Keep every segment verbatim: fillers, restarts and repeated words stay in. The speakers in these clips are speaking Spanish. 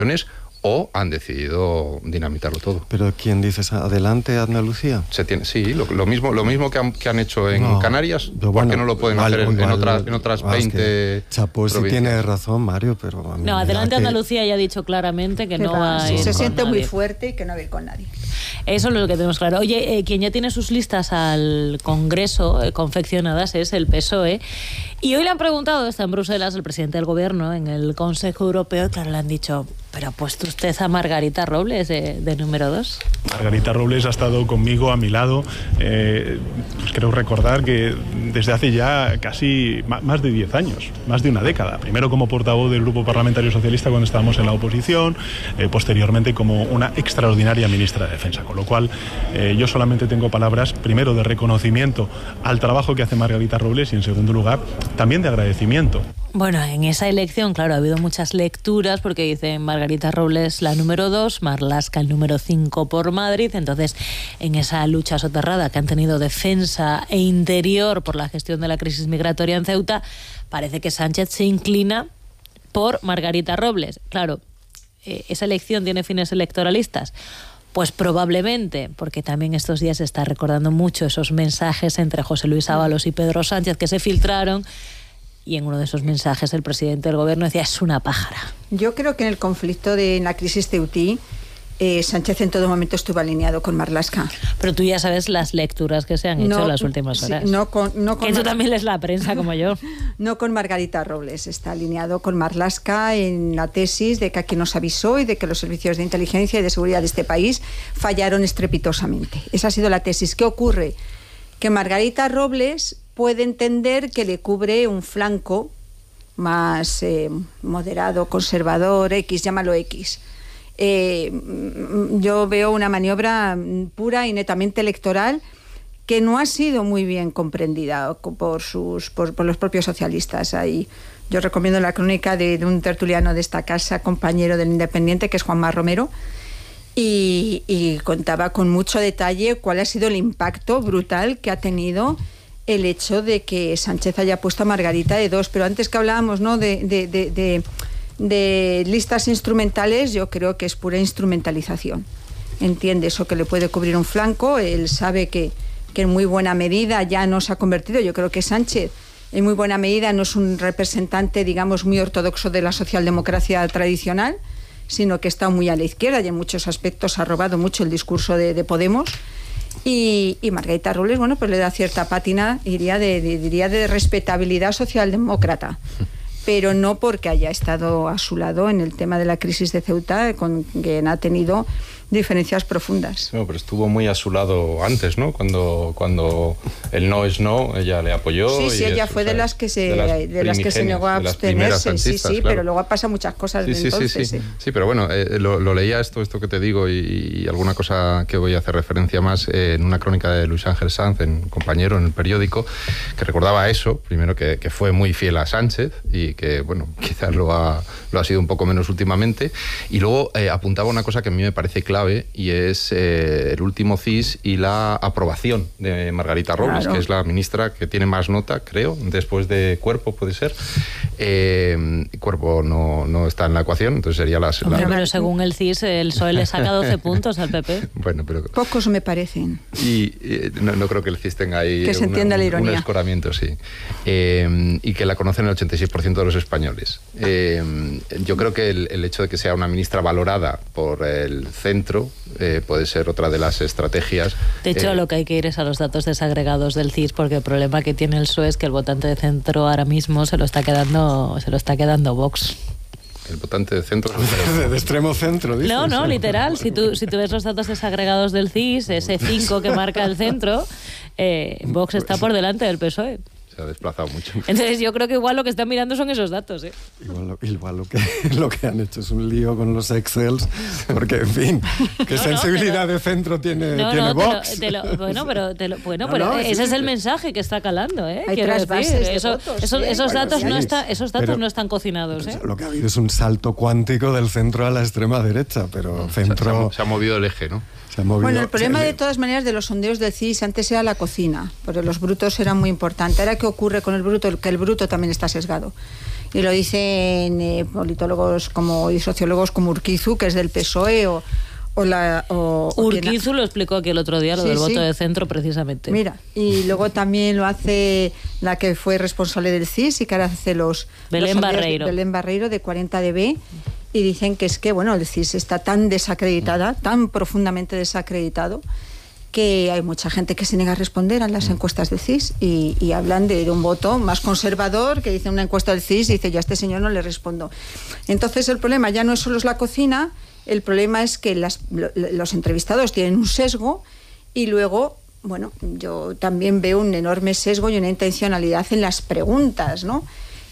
o han decidido dinamitarlo todo. ¿Pero quién dices? ¿Adelante Andalucía? Se tiene, sí, lo, lo mismo, lo mismo que han, que han hecho en no, Canarias, ¿por bueno, qué no lo pueden igual, hacer en, igual, en otras, en otras veinte es que Chapo sí tiene razón, Mario, pero... A mí no, Adelante que... Andalucía ya ha dicho claramente que, que no va a ir. Sí, se siente nadie. muy fuerte y que no va a ir con nadie. Eso es lo que tenemos claro. Oye, eh, quien ya tiene sus listas al Congreso eh, confeccionadas es el P S O E. Y hoy le han preguntado, está en Bruselas, el presidente del Gobierno, en el Consejo Europeo, y claro, le han dicho, ¿pero ha puesto usted a Margarita Robles de, de número dos? Margarita Robles ha estado conmigo, a mi lado. Eh, pues creo recordar que desde hace ya casi más de diez años, más de una década. Primero como portavoz del Grupo Parlamentario Socialista cuando estábamos en la oposición, eh, posteriormente como una extraordinaria ministra de Defensa. Con lo cual, eh, yo solamente tengo palabras, primero, de reconocimiento al trabajo que hace Margarita Robles y, en segundo lugar, también de agradecimiento. Bueno, en esa elección, claro, ha habido muchas lecturas porque dicen Margarita Robles la número dos, Marlaska el número cinco por Madrid. Entonces, en esa lucha soterrada que han tenido Defensa e Interior por la gestión de la crisis migratoria en Ceuta, parece que Sánchez se inclina por Margarita Robles. Claro, eh, ¿esa elección tiene fines electoralistas? Pues probablemente, porque también estos días se está recordando mucho esos mensajes entre José Luis Ábalos y Pedro Sánchez que se filtraron, y en uno de esos mensajes el presidente del Gobierno decía, es una pájara. Yo creo que en el conflicto de en la crisis ceutí, eh, Sánchez en todo momento estuvo alineado con Marlaska. Pero tú ya sabes las lecturas que se han hecho no, en las últimas horas. Sí, no con, no con que tú Mar... también lees la prensa como yo. No con Margarita Robles, está alineado con Marlaska en la tesis de que aquí nos avisó y de que los servicios de inteligencia y de seguridad de este país fallaron estrepitosamente. Esa ha sido la tesis. ¿Qué ocurre? Que Margarita Robles puede entender que le cubre un flanco más eh, moderado, conservador, X, llámalo X. Eh, yo veo una maniobra pura y netamente electoral que no ha sido muy bien comprendida por, sus, por, por los propios socialistas. Ahí yo recomiendo la crónica de, de un tertuliano de esta casa, compañero del Independiente, que es Juanma Romero, y, y contaba con mucho detalle cuál ha sido el impacto brutal que ha tenido el hecho de que Sánchez haya puesto a Margarita de dos. Pero antes que hablábamos, ¿no?, de, de, de, de, de listas instrumentales, yo creo que es pura instrumentalización. Entiende eso, que le puede cubrir un flanco. Él sabe que, que en muy buena medida ya no se ha convertido. Yo creo que Sánchez en muy buena medida no es un representante, digamos, muy ortodoxo de la socialdemocracia tradicional, sino que está muy a la izquierda y en muchos aspectos ha robado mucho el discurso de, de Podemos. Y, y Margarita Robles, bueno, pues le da cierta pátina, diría de, de, diría de respetabilidad socialdemócrata, pero no porque haya estado a su lado en el tema de la crisis de Ceuta, con quien ha tenido diferencias profundas. No, pero estuvo muy a su lado antes, ¿no? Cuando, cuando el no es no, ella le apoyó. Sí, sí, y ella eso, fue de las que se, de las, de las que se negó a abstenerse, sí, sí, claro. Pero luego ha pasado muchas cosas sí, de sí, entonces. Sí, sí, sí. sí, pero bueno, eh, lo, lo leía esto, esto que te digo y, y alguna cosa que voy a hacer referencia más eh, en una crónica de Luis Ángel Sanz, en compañero en el periódico, que recordaba eso, primero que, que fue muy fiel a Sánchez y que, bueno, quizás lo ha, lo ha sido un poco menos últimamente, y luego eh, apuntaba una cosa que a mí me parece clave y es Eh, el último C I S y la aprobación de Margarita Robles, claro, que es la ministra que tiene más nota, creo, después de Cuerpo, puede ser. Eh, Cuerpo no, no está en la ecuación, entonces sería la... Hombre, la... pero según el C I S, el P S O E le saca doce puntos al P P. Bueno, pero... Pocos me parecen. Y eh, no, no creo que el C I S tenga ahí... Que se una, entienda la ironía. Un escoramiento, sí. Eh, y que la conocen el ochenta y seis por ciento de los españoles. Eh, yo creo que el, el hecho de que sea una ministra valorada por el centro eh, puede ser otra de las estrategias. De hecho, eh, lo que hay que ir es a los datos desagregados del C I S, porque el problema que tiene el P S O E es que el votante de centro ahora mismo se lo está quedando, se lo está quedando Vox. El votante de centro... de extremo centro, dices. No, no, literal. Si tú, si tú ves los datos desagregados del C I S, ese cinco que marca el centro, eh, Vox está por delante del P S O E. Se ha desplazado mucho. Entonces yo creo que igual lo que están mirando son esos datos, ¿eh? Igual, lo, igual lo, que, lo que han hecho es un lío con los Excels, porque, en fin, ¿qué no, sensibilidad no, de centro tiene, no, tiene no, Vox? Te lo, te lo, bueno, pero, te lo, bueno, no, pero no, ese sí, es el sí. mensaje que está calando, ¿eh? Hay Quiero otras bases decir, de eso, votos, eso, ¿eh? esos Bueno, datos, sí, no, está, esos datos pero, no están cocinados, ¿eh? Lo que ha habido es un salto cuántico del centro a la extrema derecha, pero centro... Se, se, ha, se ha movido el eje, ¿no? Movido, bueno, el problema se, de todas maneras de los sondeos del C I S antes era la cocina, porque los brutos eran muy importantes. Ahora, ¿qué ocurre con el bruto? Que el bruto también está sesgado. Y lo dicen eh, politólogos como, y sociólogos como Urquizu, que es del P S O E, o, o la... O, Urquizu o lo explicó aquí el otro día, lo sí, del voto sí. de centro, precisamente. Mira, y luego también lo hace la que fue responsable del C I S y que ahora hace los... Belén los Barreiro. De, Belén Barreiro, de cuarenta D B, y dicen que es que, bueno, el C I S está tan desacreditada, tan profundamente desacreditado, que hay mucha gente que se niega a responder a las encuestas del C I S y, y hablan de, de un voto más conservador, que dice una encuesta del C I S y dice, ya a este señor no le respondo. Entonces el problema ya no es solo la cocina, el problema es que las, los entrevistados tienen un sesgo y luego, bueno, yo también veo un enorme sesgo y una intencionalidad en las preguntas, ¿no?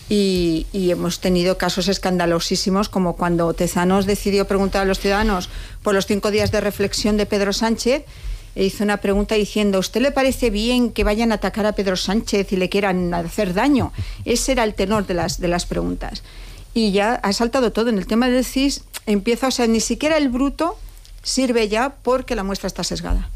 Y, y hemos tenido casos escandalosísimos, como cuando Tezanos decidió preguntar a los ciudadanos por los cinco días de reflexión de Pedro Sánchez. E hizo una pregunta diciendo, ¿a usted le parece bien que vayan a atacar a Pedro Sánchez y le quieran hacer daño? Ese era el tenor de las, de las preguntas. Y ya ha saltado todo. En el tema del C I S empieza, o sea, ni siquiera el bruto sirve ya porque la muestra está sesgada.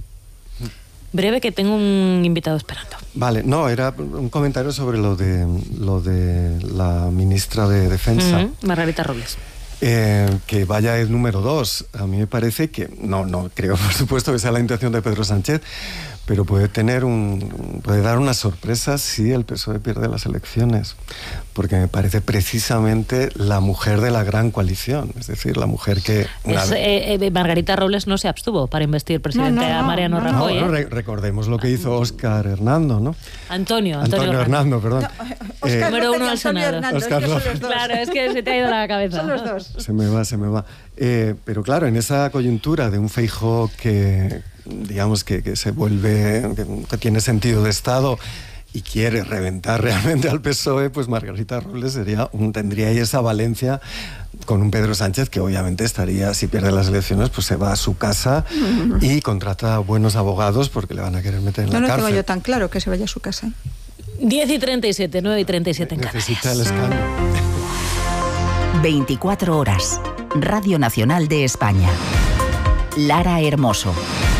Breve, que tengo un invitado esperando. Vale, no, era un comentario sobre lo de, lo de la ministra de Defensa. Uh-huh. Margarita Robles. Eh, que vaya el número dos. A mí me parece que, no, no creo por supuesto que sea la intención de Pedro Sánchez, pero puede tener un, puede dar una sorpresa si el P S O E pierde las elecciones, porque me parece precisamente la mujer de la gran coalición, es decir, la mujer que... Es, eh, eh, Margarita Robles no se abstuvo para investir presidente no, no, no, a Mariano no, Rajoy. No, no, ¿eh? Recordemos lo que hizo Óscar Hernando, ¿no? Antonio, Antonio, Antonio Hernando, perdón. No, Óscar eh, número uno al Senado. Hernando, Óscar es que son los dos. Claro, es que se te ha ido la cabeza. Son los dos. Se me va, se me va. Eh, pero claro, en esa coyuntura de un Feijóo que, digamos, que, que se vuelve, que, que tiene sentido de Estado y quiere reventar realmente al P S O E, pues Margarita Robles sería un, tendría ahí esa valencia con un Pedro Sánchez que obviamente estaría, si pierde las elecciones, pues se va a su casa y contrata buenos abogados porque le van a querer meter en no, la no cárcel. No tengo yo tan claro que se vaya a su casa. diez y treinta y siete, nueve y treinta y siete en Canarias. Necesita el escándalo. veinticuatro horas. Radio Nacional de España. Lara Hermoso.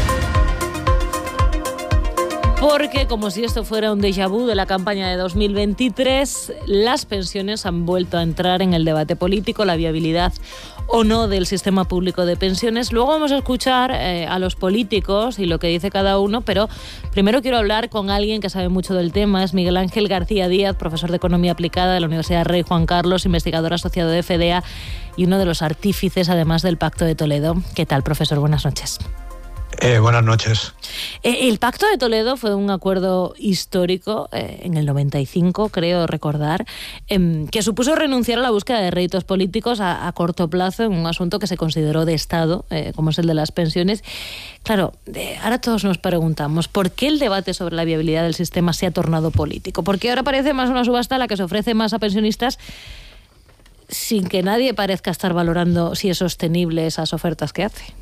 Porque, como si esto fuera un déjà vu de la campaña de dos mil veintitrés, las pensiones han vuelto a entrar en el debate político, la viabilidad o no del sistema público de pensiones. Luego vamos a escuchar eh, a los políticos y lo que dice cada uno, pero primero quiero hablar con alguien que sabe mucho del tema. Es Miguel Ángel García Díaz, profesor de Economía Aplicada de la Universidad Rey Juan Carlos, investigador asociado de FEDEA y uno de los artífices, además, del Pacto de Toledo. ¿Qué tal, profesor? Buenas noches. Eh, buenas noches. Eh, el Pacto de Toledo fue un acuerdo histórico eh, en el noventa y cinco, creo recordar, eh, que supuso renunciar a la búsqueda de réditos políticos a, a corto plazo en un asunto que se consideró de Estado, eh, como es el de las pensiones. Claro, eh, ahora todos nos preguntamos, ¿por qué el debate sobre la viabilidad del sistema se ha tornado político? Porque ahora parece más una subasta a la que se ofrece más a pensionistas sin que nadie parezca estar valorando si es sostenible esas ofertas que hace.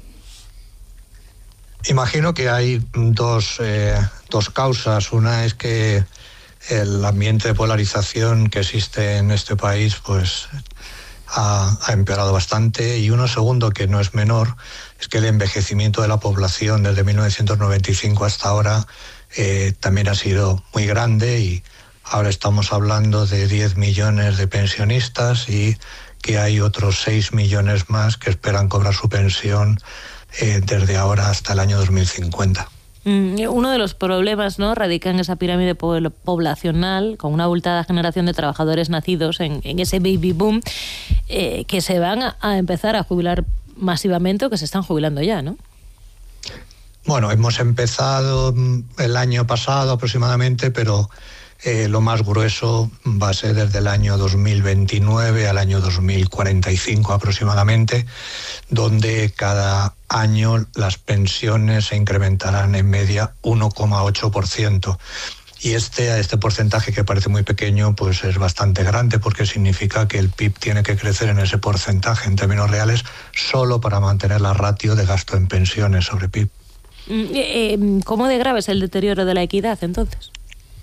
Imagino que hay dos, eh, dos causas. Una es que el ambiente de polarización que existe en este país pues ha, ha empeorado bastante, y uno segundo, que no es menor, es que el envejecimiento de la población desde mil novecientos noventa y cinco hasta ahora eh, también ha sido muy grande, y ahora estamos hablando de diez millones de pensionistas y que hay otros seis millones más que esperan cobrar su pensión Eh, desde ahora hasta el año dos mil cincuenta. Mm, uno de los problemas, ¿no?, radica en esa pirámide poblacional, con una abultada generación de trabajadores nacidos en, en ese baby boom, eh, que se van a, a empezar a jubilar masivamente o que se están jubilando ya, ¿no? Bueno, hemos empezado el año pasado aproximadamente, pero eh, lo más grueso va a ser desde el año dos mil veintinueve al año dos mil cuarenta y cinco aproximadamente, donde cada año las pensiones se incrementarán en media uno coma ocho por ciento. Y este, este porcentaje, que parece muy pequeño, pues es bastante grande, porque significa que el P I B tiene que crecer en ese porcentaje en términos reales solo para mantener la ratio de gasto en pensiones sobre P I B. ¿Cómo de grave es el deterioro de la equidad, entonces?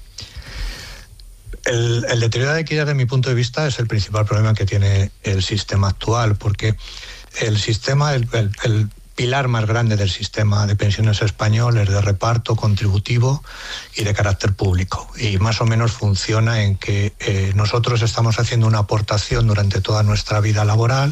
El, el deterioro de la equidad, desde mi punto de vista, es el principal problema que tiene el sistema actual, porque el sistema, el, el, el pilar más grande del sistema de pensiones español es de reparto contributivo y de carácter público. Y más o menos funciona en que eh, nosotros estamos haciendo una aportación durante toda nuestra vida laboral,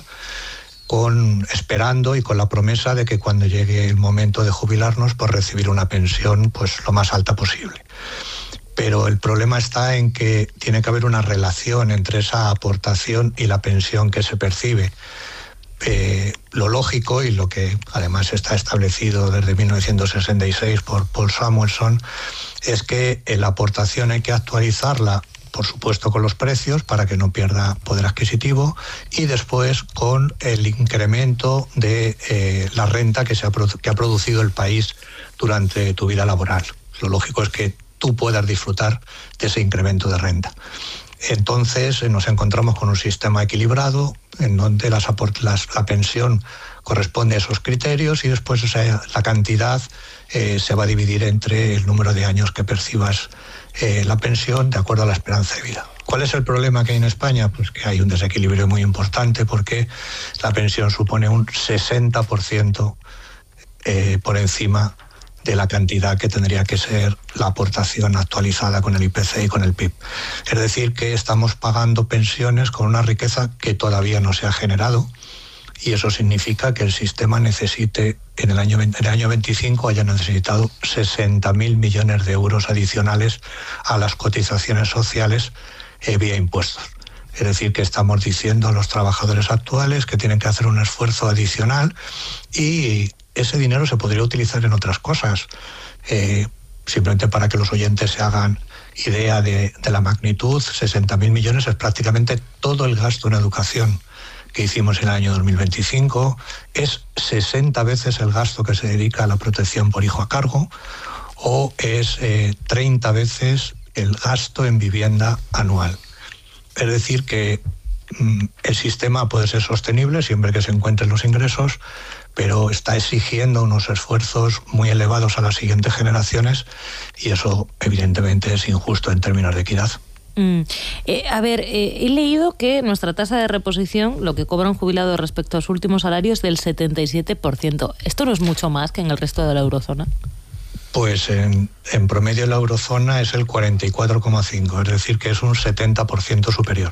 con, esperando y con la promesa de que cuando llegue el momento de jubilarnos, pues recibir una pensión pues lo más alta posible. Pero el problema está en que tiene que haber una relación entre esa aportación y la pensión que se percibe. Eh, lo lógico, y lo que además está establecido desde mil novecientos sesenta y seis por Paul Samuelson, es que la aportación hay que actualizarla, por supuesto, con los precios para que no pierda poder adquisitivo, y después con el incremento de eh, la renta que, se ha, que ha producido el país durante tu vida laboral. Lo lógico es que tú puedas disfrutar de ese incremento de renta. Entonces nos encontramos con un sistema equilibrado en donde las, las, la pensión corresponde a esos criterios y después, o sea, la cantidad eh, se va a dividir entre el número de años que percibas eh, la pensión de acuerdo a la esperanza de vida. ¿Cuál es el problema que hay en España? Pues que hay un desequilibrio muy importante porque la pensión supone un sesenta por ciento eh, por encima de la cantidad que tendría que ser la aportación actualizada con el I P C y con el P I B. Es decir, que estamos pagando pensiones con una riqueza que todavía no se ha generado, y eso significa que el sistema necesite, en el año, en el año veinticinco, haya necesitado sesenta mil millones de euros adicionales a las cotizaciones sociales eh, vía impuestos. Es decir, que estamos diciendo a los trabajadores actuales que tienen que hacer un esfuerzo adicional, y ese dinero se podría utilizar en otras cosas. Eh, simplemente para que los oyentes se hagan idea de, de la magnitud, sesenta mil millones es prácticamente todo el gasto en educación que hicimos en el año dos mil veinticinco, es sesenta veces el gasto que se dedica a la protección por hijo a cargo, o es eh, treinta veces el gasto en vivienda anual. Es decir, que mm, el sistema puede ser sostenible siempre que se encuentren los ingresos, pero está exigiendo unos esfuerzos muy elevados a las siguientes generaciones, y eso evidentemente es injusto en términos de equidad. Mm. Eh, a ver, eh, he leído que nuestra tasa de reposición, lo que cobra un jubilado respecto a su último salario, es del setenta y siete por ciento. ¿Esto no es mucho más que en el resto de la eurozona? Pues en, en promedio la eurozona es el cuarenta y cuatro coma cinco, es decir, que es un setenta por ciento superior.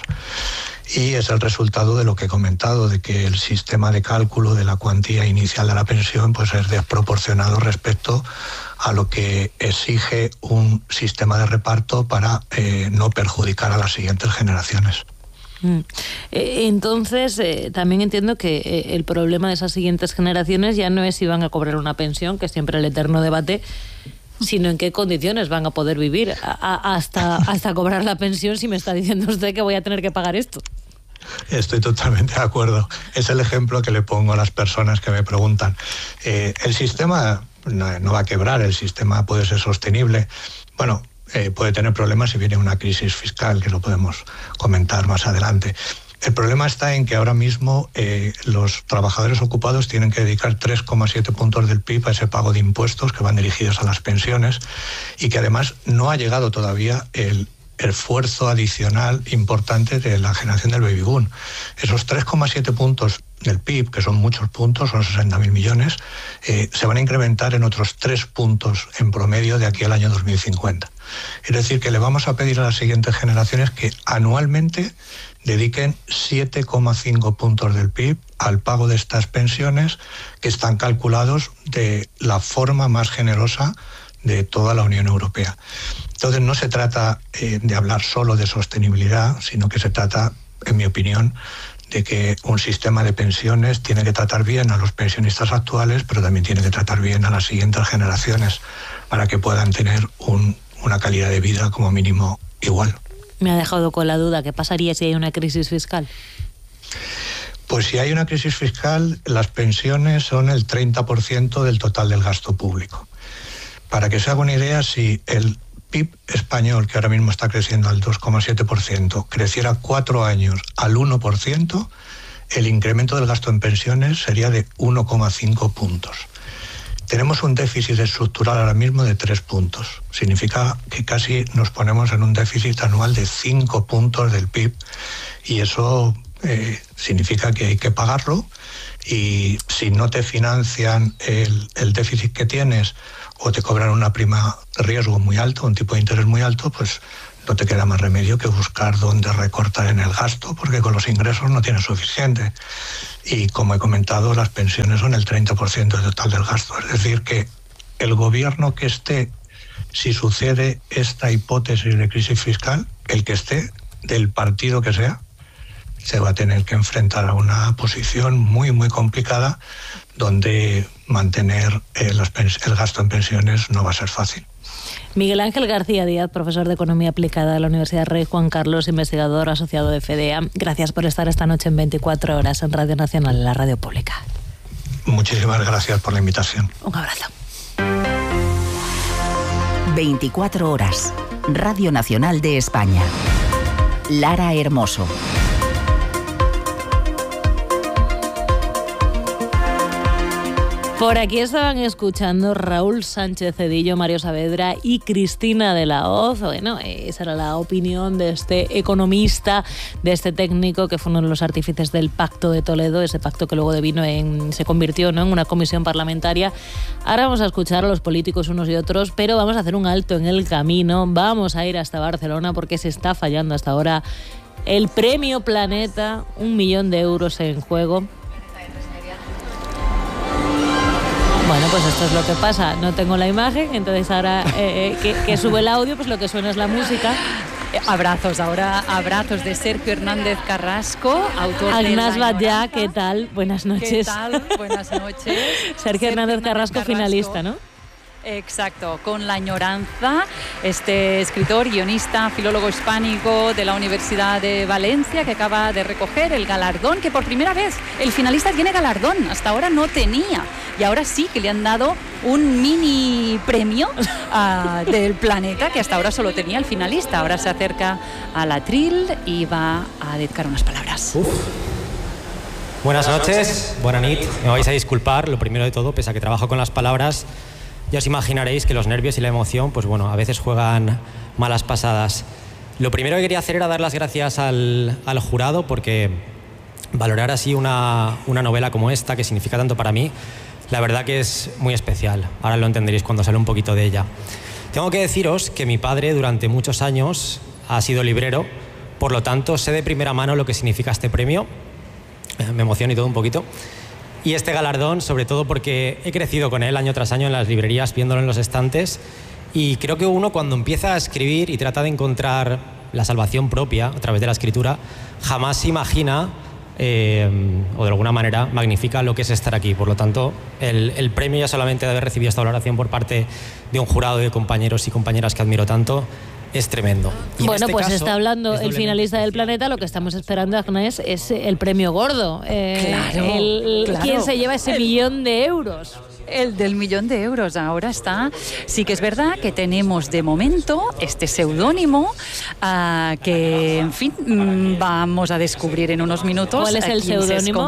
Y es el resultado de lo que he comentado, de que el sistema de cálculo de la cuantía inicial de la pensión pues es desproporcionado respecto a lo que exige un sistema de reparto para eh, no perjudicar a las siguientes generaciones. Mm. Entonces, eh, también entiendo que eh, el problema de esas siguientes generaciones ya no es si van a cobrar una pensión, que es siempre el eterno debate, sino en qué condiciones van a poder vivir a, a, hasta, hasta cobrar la pensión, si me está diciendo usted que voy a tener que pagar esto. Estoy totalmente de acuerdo. Es el ejemplo que le pongo a las personas que me preguntan. Eh, el sistema no, no va a quebrar, el sistema puede ser sostenible. Bueno, eh, puede tener problemas si viene una crisis fiscal, que lo podemos comentar más adelante. El problema está en que ahora mismo eh, los trabajadores ocupados tienen que dedicar tres coma siete puntos del P I B a ese pago de impuestos que van dirigidos a las pensiones, y que además no ha llegado todavía el esfuerzo adicional importante de la generación del baby boom. Esos tres coma siete puntos del P I B, que son muchos puntos, son sesenta mil millones, eh, se van a incrementar en otros tres puntos en promedio de aquí al año dos mil cincuenta. Es decir, que le vamos a pedir a las siguientes generaciones que anualmente dediquen siete coma cinco puntos del P I B al pago de estas pensiones, que están calculados de la forma más generosa de toda la Unión Europea. Entonces no se trata eh, de hablar solo de sostenibilidad, sino que se trata, en mi opinión, de que un sistema de pensiones tiene que tratar bien a los pensionistas actuales, pero también tiene que tratar bien a las siguientes generaciones para que puedan tener un, una calidad de vida como mínimo igual. Me ha dejado con la duda, ¿qué pasaría si hay una crisis fiscal? Pues si hay una crisis fiscal, las pensiones son el treinta por ciento del total del gasto público. Para que se haga una idea, si el P I B español, que ahora mismo está creciendo al dos coma siete por ciento, creciera cuatro años al uno por ciento, el incremento del gasto en pensiones sería de uno coma cinco puntos. Tenemos un déficit estructural ahora mismo de tres puntos. Significa que casi nos ponemos en un déficit anual de cinco puntos del P I B, y eso eh, significa que hay que pagarlo. y si no te financian el, el déficit que tienes o te cobran una prima de riesgo muy alto, un tipo de interés muy alto, pues no te queda más remedio que buscar dónde recortar en el gasto, porque con los ingresos no tienes suficiente. Y como he comentado, las pensiones son el treinta por ciento del total del gasto. Es decir, que el gobierno que esté, si sucede esta hipótesis de crisis fiscal, el que esté, del partido que sea, se va a tener que enfrentar a una posición muy, muy complicada, donde mantener eh, los el gasto en pensiones no va a ser fácil. Miguel Ángel García Díaz, profesor de Economía Aplicada de la Universidad Rey Juan Carlos, investigador asociado de FEDEA. Gracias por estar esta noche en veinticuatro horas en Radio Nacional, en la radio pública. Muchísimas gracias por la invitación. Un abrazo. veinticuatro horas. Radio Nacional de España. Lara Hermoso. Por aquí estaban escuchando Raúl Sánchez Cedillo, Mario Saavedra y Cristina de la Hoz. Bueno, esa era la opinión de este economista, de este técnico que fue uno de los artífices del Pacto de Toledo, ese pacto que luego devino en, se convirtió, ¿no?, en una comisión parlamentaria. Ahora vamos a escuchar a los políticos unos y otros, pero vamos a hacer un alto en el camino. Vamos a ir hasta Barcelona porque se está fallando hasta ahora el Premio Planeta, un millón de euros en juego. Bueno, pues esto es lo que pasa. No tengo la imagen, entonces ahora eh, que, que sube el audio, pues lo que suena es la música. Abrazos, ahora abrazos de Sergio Hernández Carrasco, autor de Agnès Batllà, ¿qué tal? Buenas noches. ¿Qué tal? Buenas noches. Sergio, Sergio Hernández Carrasco, Carrasco, finalista, ¿no? Exacto, con La añoranza, este escritor, guionista, filólogo hispánico de la Universidad de Valencia, que acaba de recoger el galardón, que por primera vez el finalista tiene galardón, hasta ahora no tenía, y ahora sí que le han dado un mini premio uh, del Planeta, que hasta ahora solo tenía el finalista. Ahora se acerca al atril y va a dedicar unas palabras. Uf. Buenas noches, buena nit. Me vais a disculpar, lo primero de todo, pese a que trabajo con las palabras, ya os imaginaréis que los nervios y la emoción, pues bueno, a veces juegan malas pasadas. Lo primero que quería hacer era dar las gracias al, al jurado, porque valorar así una, una novela como esta, que significa tanto para mí, la verdad que es muy especial. Ahora lo entenderéis cuando sale un poquito de ella. Tengo que deciros que mi padre durante muchos años ha sido librero, por lo tanto sé de primera mano lo que significa este premio. Me emociono y todo un poquito. Y este galardón, sobre todo porque he crecido con él año tras año en las librerías, viéndolo en los estantes, y creo que uno cuando empieza a escribir y trata de encontrar la salvación propia a través de la escritura, jamás se imagina eh, o de alguna manera magnifica lo que es estar aquí. Por lo tanto, el, el premio, ya solamente de haber recibido esta valoración por parte de un jurado de compañeros y compañeras que admiro tanto, es tremendo. Y bueno, este pues caso, está hablando el finalista del Planeta. Lo que estamos esperando, Agnès, es el premio gordo. Eh, claro, el, claro. ¿Quién se lleva ese el, millón de euros? El del millón de euros. Ahora está. Sí que es verdad que tenemos de momento este seudónimo uh, que, en fin, vamos a descubrir en unos minutos. ¿Cuál es el seudónimo?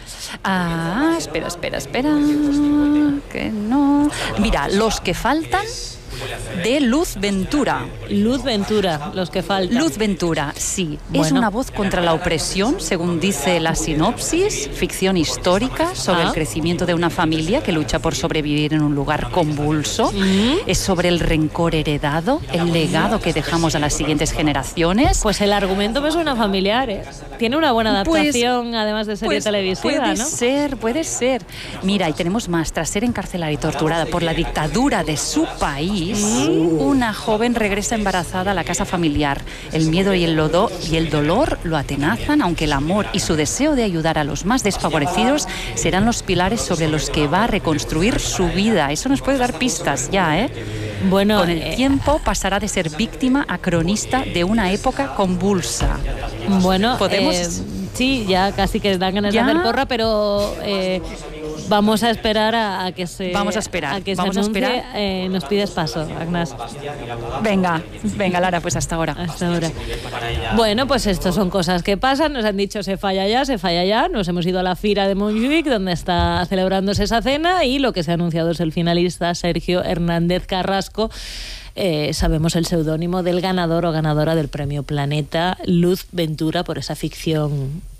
Ah, espera, espera, espera. Que no. Mira, los que faltan. De Luz Ventura. Luz Ventura, los que faltan. Luz Ventura, sí. Bueno. Es una voz contra la opresión, según dice la sinopsis, ficción histórica sobre ah. el crecimiento de una familia que lucha por sobrevivir en un lugar convulso. ¿Mm? Es sobre el rencor heredado, el legado que dejamos a las siguientes generaciones. Pues el argumento me suena familiar, ¿eh? Tiene una buena adaptación, pues, además de serie pues televisiva, puede ¿no? Puede ser, puede ser. Mira, y tenemos más. Tras ser encarcelada y torturada por la dictadura de su país, ¿Mm? una joven regresa embarazada a la casa familiar. El miedo y el, lodo, y el dolor lo atenazan, aunque el amor y su deseo de ayudar a los más desfavorecidos serán los pilares sobre los que va a reconstruir su vida. Eso nos puede dar pistas ya, ¿eh? Bueno, con el eh... tiempo pasará de ser víctima a cronista de una época convulsa. Bueno, podemos... Eh, sí, ya casi que dan ganas ¿Ya? de hacer porra, pero... Eh, Vamos a esperar a, a que se Vamos a esperar. A que Vamos se anuncie. a esperar. Eh, nos pides paso, Agnès. Venga, venga, Lara, pues hasta ahora. Hasta ahora. Bueno, pues esto son cosas que pasan. Nos han dicho se falla ya, se falla ya. Nos hemos ido a la Fira de Montjuïc, donde está celebrándose esa cena, y lo que se ha anunciado es el finalista Sergio Hernández Carrasco. Eh, sabemos el seudónimo del ganador o ganadora del Premio Planeta, Luz Ventura, por esa ficción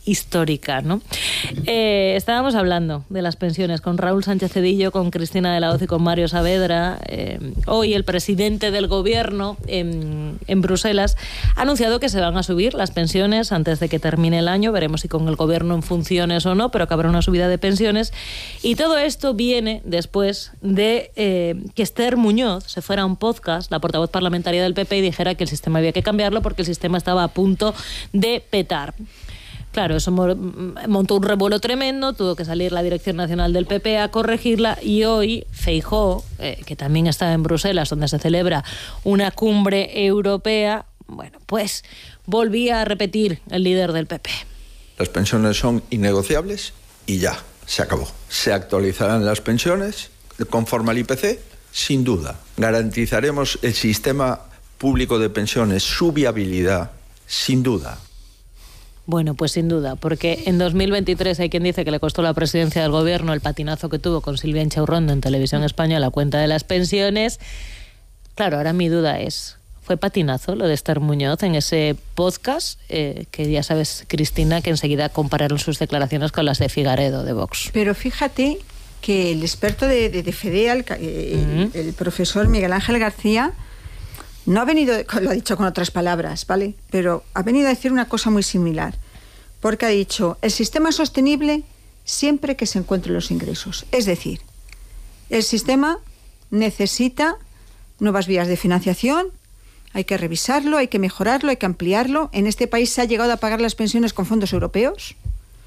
histórica, ¿no? Eh, estábamos hablando de las pensiones con Raúl Sánchez Cedillo, con Cristina de la Hoz y con Mario Saavedra. Eh, hoy el presidente del gobierno en, en Bruselas ha anunciado que se van a subir las pensiones antes de que termine el año. Veremos si con el gobierno en funciones o no, pero que habrá una subida de pensiones. Y todo esto viene después de eh, que Esther Muñoz se fuera a un podcast, la portavoz parlamentaria del P P, y dijera que el sistema había que cambiarlo porque el sistema estaba a punto de petar. Claro, eso montó un revuelo tremendo, tuvo que salir la Dirección Nacional del P P a corregirla, y hoy Feijóo, eh, que también está en Bruselas, donde se celebra una cumbre europea, bueno, pues volvía a repetir el líder del P P. Las pensiones son innegociables y ya, se acabó. Se actualizarán las pensiones conforme al I P C, sin duda. Garantizaremos el sistema público de pensiones, su viabilidad, sin duda. Bueno, pues sin duda, porque en dos mil veintitrés hay quien dice que le costó la presidencia del gobierno el patinazo que tuvo con Silvia Inchaurrondo en Televisión Española a cuenta de las pensiones. Claro, ahora mi duda es, ¿fue patinazo lo de Esther Muñoz en ese podcast? Eh, que ya sabes, Cristina, que enseguida compararon sus declaraciones con las de Figaredo, de Vox. Pero fíjate que el experto de, de, de FEDEA, el, uh-huh. el, el profesor Miguel Ángel García, no ha venido, lo ha dicho con otras palabras, ¿vale? Pero ha venido a decir una cosa muy similar, porque ha dicho, el sistema es sostenible siempre que se encuentren los ingresos. Es decir, el sistema necesita nuevas vías de financiación, hay que revisarlo, hay que mejorarlo, hay que ampliarlo. En este país se ha llegado a pagar las pensiones con fondos europeos,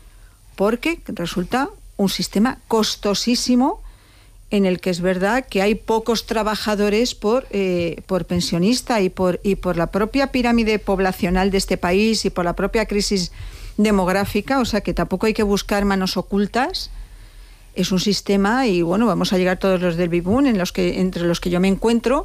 porque resulta un sistema costosísimo, en el que es verdad que hay pocos trabajadores por, eh, por pensionista, y por, y por la propia pirámide poblacional de este país y por la propia crisis demográfica, o sea que tampoco hay que buscar manos ocultas. Es un sistema, y bueno, vamos a llegar todos los del Bibún, en los que, entre los que yo me encuentro,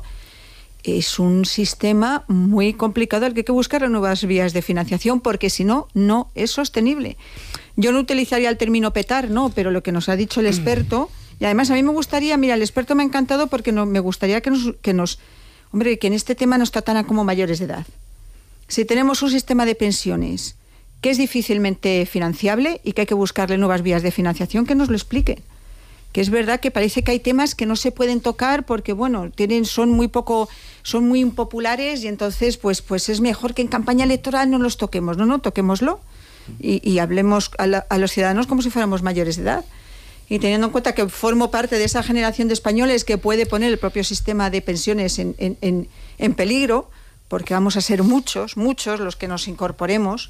es un sistema muy complicado al que hay que buscar nuevas vías de financiación, porque si no, no es sostenible. Yo no utilizaría el término petar, no, pero lo que nos ha dicho el experto... Y además a mí me gustaría, mira, el experto me ha encantado porque no, me gustaría que nos, que nos, hombre, que en este tema nos trataran como mayores de edad. Si tenemos un sistema de pensiones que es difícilmente financiable y que hay que buscarle nuevas vías de financiación, que nos lo expliquen. Que es verdad que parece que hay temas que no se pueden tocar porque, bueno, tienen, son muy poco, son muy impopulares, y entonces pues, pues es mejor que en campaña electoral no los toquemos. No, no, toquémoslo y, y hablemos a, la, a los ciudadanos como si fuéramos mayores de edad. Y teniendo en cuenta que formo parte de esa generación de españoles que puede poner el propio sistema de pensiones en, en, en, en peligro, porque vamos a ser muchos, muchos los que nos incorporemos,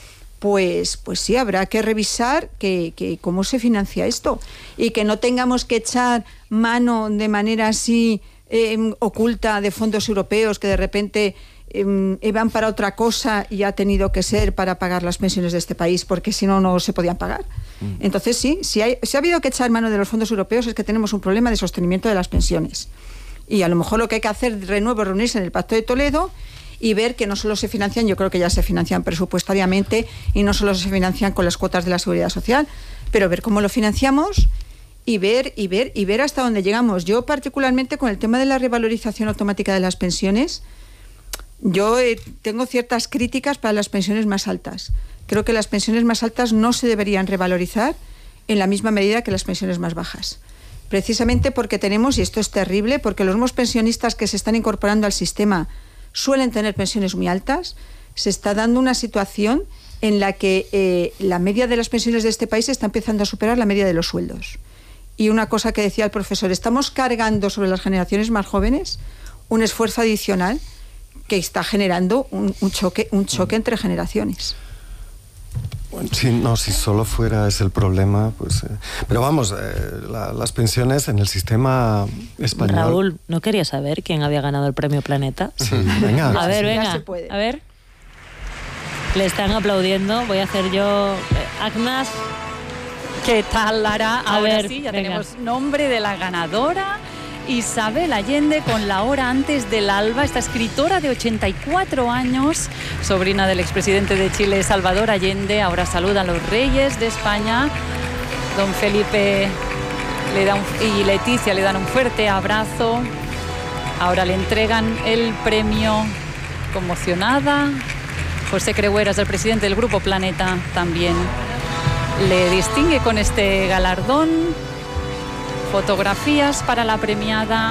pues, pues sí, habrá que revisar que, que cómo se financia esto, y que no tengamos que echar mano de manera así eh, oculta de fondos europeos que de repente eh, van para otra cosa y ha tenido que ser para pagar las pensiones de este país, porque si no, no se podían pagar. Entonces sí, si, hay, si ha habido que echar mano de los fondos europeos, es que tenemos un problema de sostenimiento de las pensiones. Y a lo mejor lo que hay que hacer de nuevo es reunirse en el Pacto de Toledo y ver que no solo se financian, yo creo que ya se financian presupuestariamente, y no solo se financian con las cuotas de la Seguridad Social, pero ver cómo lo financiamos y ver, y ver, y ver hasta dónde llegamos. Yo particularmente con el tema de la revalorización automática de las pensiones, yo eh, tengo ciertas críticas para las pensiones más altas. Creo que las pensiones más altas no se deberían revalorizar en la misma medida que las pensiones más bajas. Precisamente porque tenemos, y esto es terrible, porque los nuevos pensionistas que se están incorporando al sistema suelen tener pensiones muy altas, se está dando una situación en la que eh, la media de las pensiones de este país está empezando a superar la media de los sueldos. Y una cosa que decía el profesor, estamos cargando sobre las generaciones más jóvenes un esfuerzo adicional que está generando un, un choque, un choque entre generaciones. Bueno, si, no, si solo fuera ese el problema, pues... Eh, pero vamos, eh, la, las pensiones en el sistema español... Raúl, ¿no quería saber quién había ganado el premio Planeta? Sí, venga. A ver, sí, venga, ya se puede. A ver. Le están aplaudiendo, voy a hacer yo... Eh, Agnas... ¿Qué tal, Lara? A Ahora ver, sí, ya venga. tenemos nombre de la ganadora. Isabel Allende, con La hora antes del alba, esta escritora de ochenta y cuatro años, sobrina del expresidente de Chile, Salvador Allende. Ahora saluda a los reyes de España. Don Felipe le da un, y Leticia le dan un fuerte abrazo. Ahora le entregan el premio, conmocionada. José Creueras, el presidente del Grupo Planeta, también le distingue con este galardón. Fotografías para la premiada.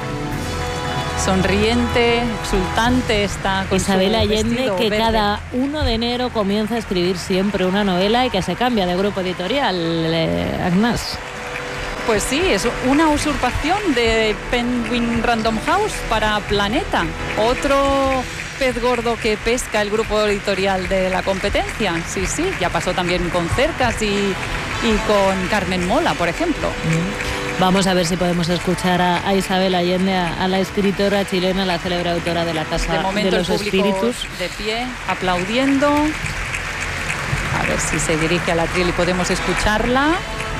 Sonriente, exultante está con Isabel su Allende, vestido que verde. cada uno de enero comienza a escribir siempre una novela y que se cambia de grupo editorial, eh, Agnès. Pues sí, es una usurpación de Penguin Random House para Planeta. Otro pez gordo que pesca el grupo editorial de la competencia. Sí, sí, ya pasó también con Cercas y, y con Carmen Mola, por ejemplo. Mm. Vamos a ver si podemos escuchar a, a Isabel Allende, a, a la escritora chilena, la célebre autora de La Casa de, momento, de los el público Espíritus. De pie, aplaudiendo. A ver si se dirige al atril y podemos escucharla.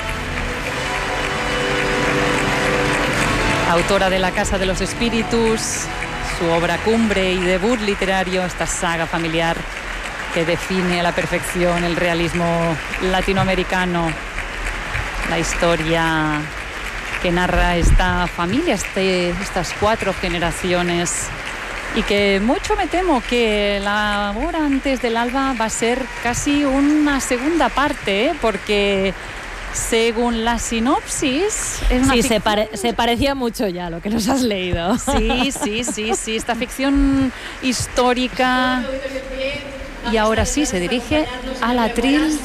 Autora de La Casa de los Espíritus, su obra cumbre y debut literario, esta saga familiar que define a la perfección el realismo latinoamericano, la historia que narra esta familia, este, estas cuatro generaciones, y que mucho me temo que la hora antes del alba va a ser casi una segunda parte, ¿eh? Porque según la sinopsis es una sí, fic- se, pare- se parecía mucho ya a lo que nos has leído. Sí, sí, sí, sí, esta ficción histórica. Y ahora sí, se dirige al atril.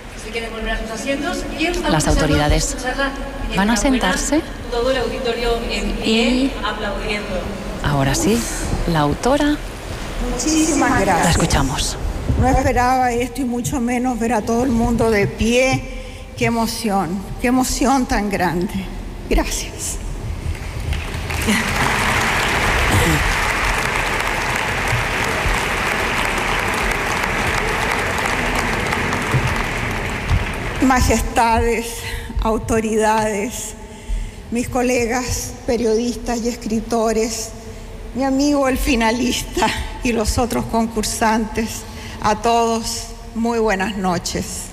Las autoridades van a sentarse todo el auditorio en pie, aplaudiendo. Ahora sí, la autora. Muchísimas La gracias. escuchamos. No esperaba esto y mucho menos ver a todo el mundo de pie. Qué emoción, qué emoción tan grande. Gracias. Majestades, autoridades, mis colegas periodistas y escritores, mi amigo el finalista y los otros concursantes, a todos, muy buenas noches.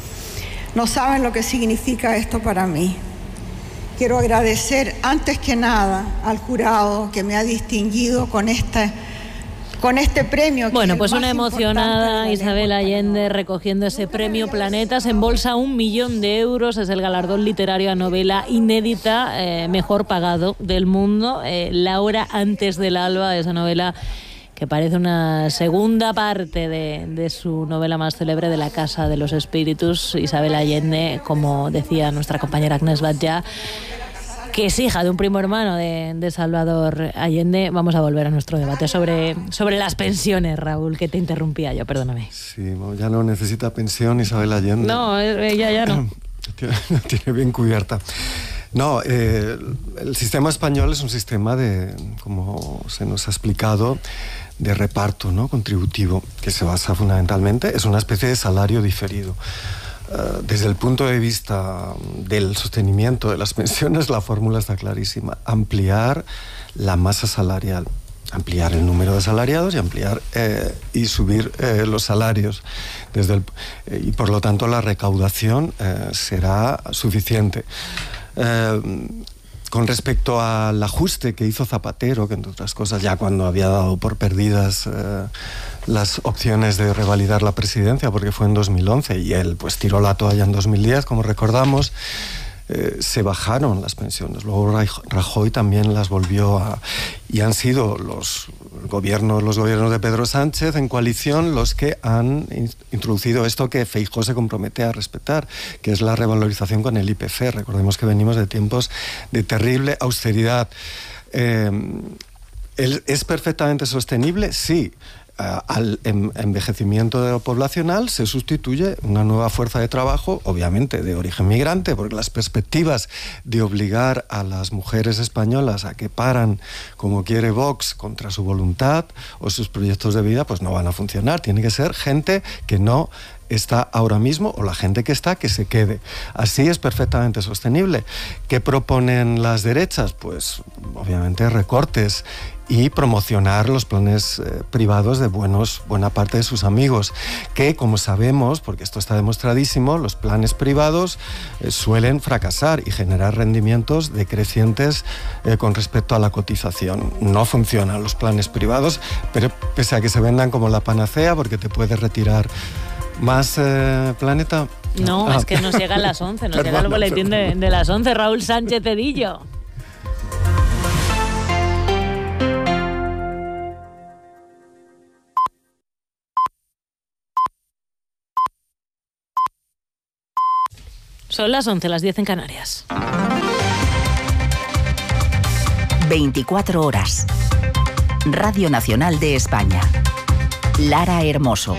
No saben lo que significa esto para mí. Quiero agradecer antes que nada al jurado que me ha distinguido con esta con este premio. Que Bueno, es pues el una más emocionada importante de la Isabel lengua Allende recogiendo ese premio Planeta. Se embolsa un millón de euros. Es el galardón literario a novela inédita eh, mejor pagado del mundo. Eh, La hora antes del alba, esa novela que parece una segunda parte de, de su novela más célebre, de La Casa de los Espíritus. Isabel Allende, como decía nuestra compañera Agnès Batllà, que es hija de un primo hermano de, de Salvador Allende. Vamos a volver a nuestro debate sobre, sobre las pensiones, Raúl, que te interrumpía yo, perdóname. Sí, ya no necesita pensión Isabel Allende. No, ella ya no. La tiene bien cubierta. No, eh, el sistema español es un sistema de, como se nos ha explicado, de reparto, ¿no?, contributivo, que se basa fundamentalmente, es una especie de salario diferido. Uh, desde el punto de vista del sostenimiento de las pensiones, la fórmula está clarísima: ampliar la masa salarial, ampliar el número de asalariados y ampliar eh, y subir eh, los salarios, desde el, eh, y por lo tanto la recaudación eh, será suficiente. Eh, Con respecto al ajuste que hizo Zapatero, que entre otras cosas ya cuando había dado por perdidas eh, las opciones de revalidar la presidencia, porque fue en dos mil once y él pues tiró la toalla en dos mil diez, como recordamos, eh, se bajaron las pensiones. Luego Rajoy también las volvió a... Y han sido los gobiernos, los gobiernos de Pedro Sánchez en coalición los que han introducido esto que Feijóo se compromete a respetar, que es la revalorización con el I P C. Recordemos que venimos de tiempos de terrible austeridad. Eh, ¿Es perfectamente sostenible? Sí. Al envejecimiento poblacional se sustituye una nueva fuerza de trabajo, obviamente de origen migrante, porque las perspectivas de obligar a las mujeres españolas a que paran, como quiere Vox, contra su voluntad o sus proyectos de vida, pues no van a funcionar. Tiene que ser gente que no está ahora mismo, o la gente que está, que se quede. Así es perfectamente sostenible. ¿Qué proponen las derechas? Pues obviamente recortes y promocionar los planes eh, privados de buenos, buena parte de sus amigos, que como sabemos, porque esto está demostradísimo, los planes privados eh, suelen fracasar y generar rendimientos decrecientes eh, con respecto a la cotización. No funcionan los planes privados, pero pese a que se vendan como la panacea, porque te puedes retirar más eh, planeta. No, ah. es que nos llega a las once, nos perdona, llega el boletín de, de las once. Raúl Sánchez Cedillo. Son las once, las diez en Canarias. veinticuatro horas. Radio Nacional de España. Lara Hermoso.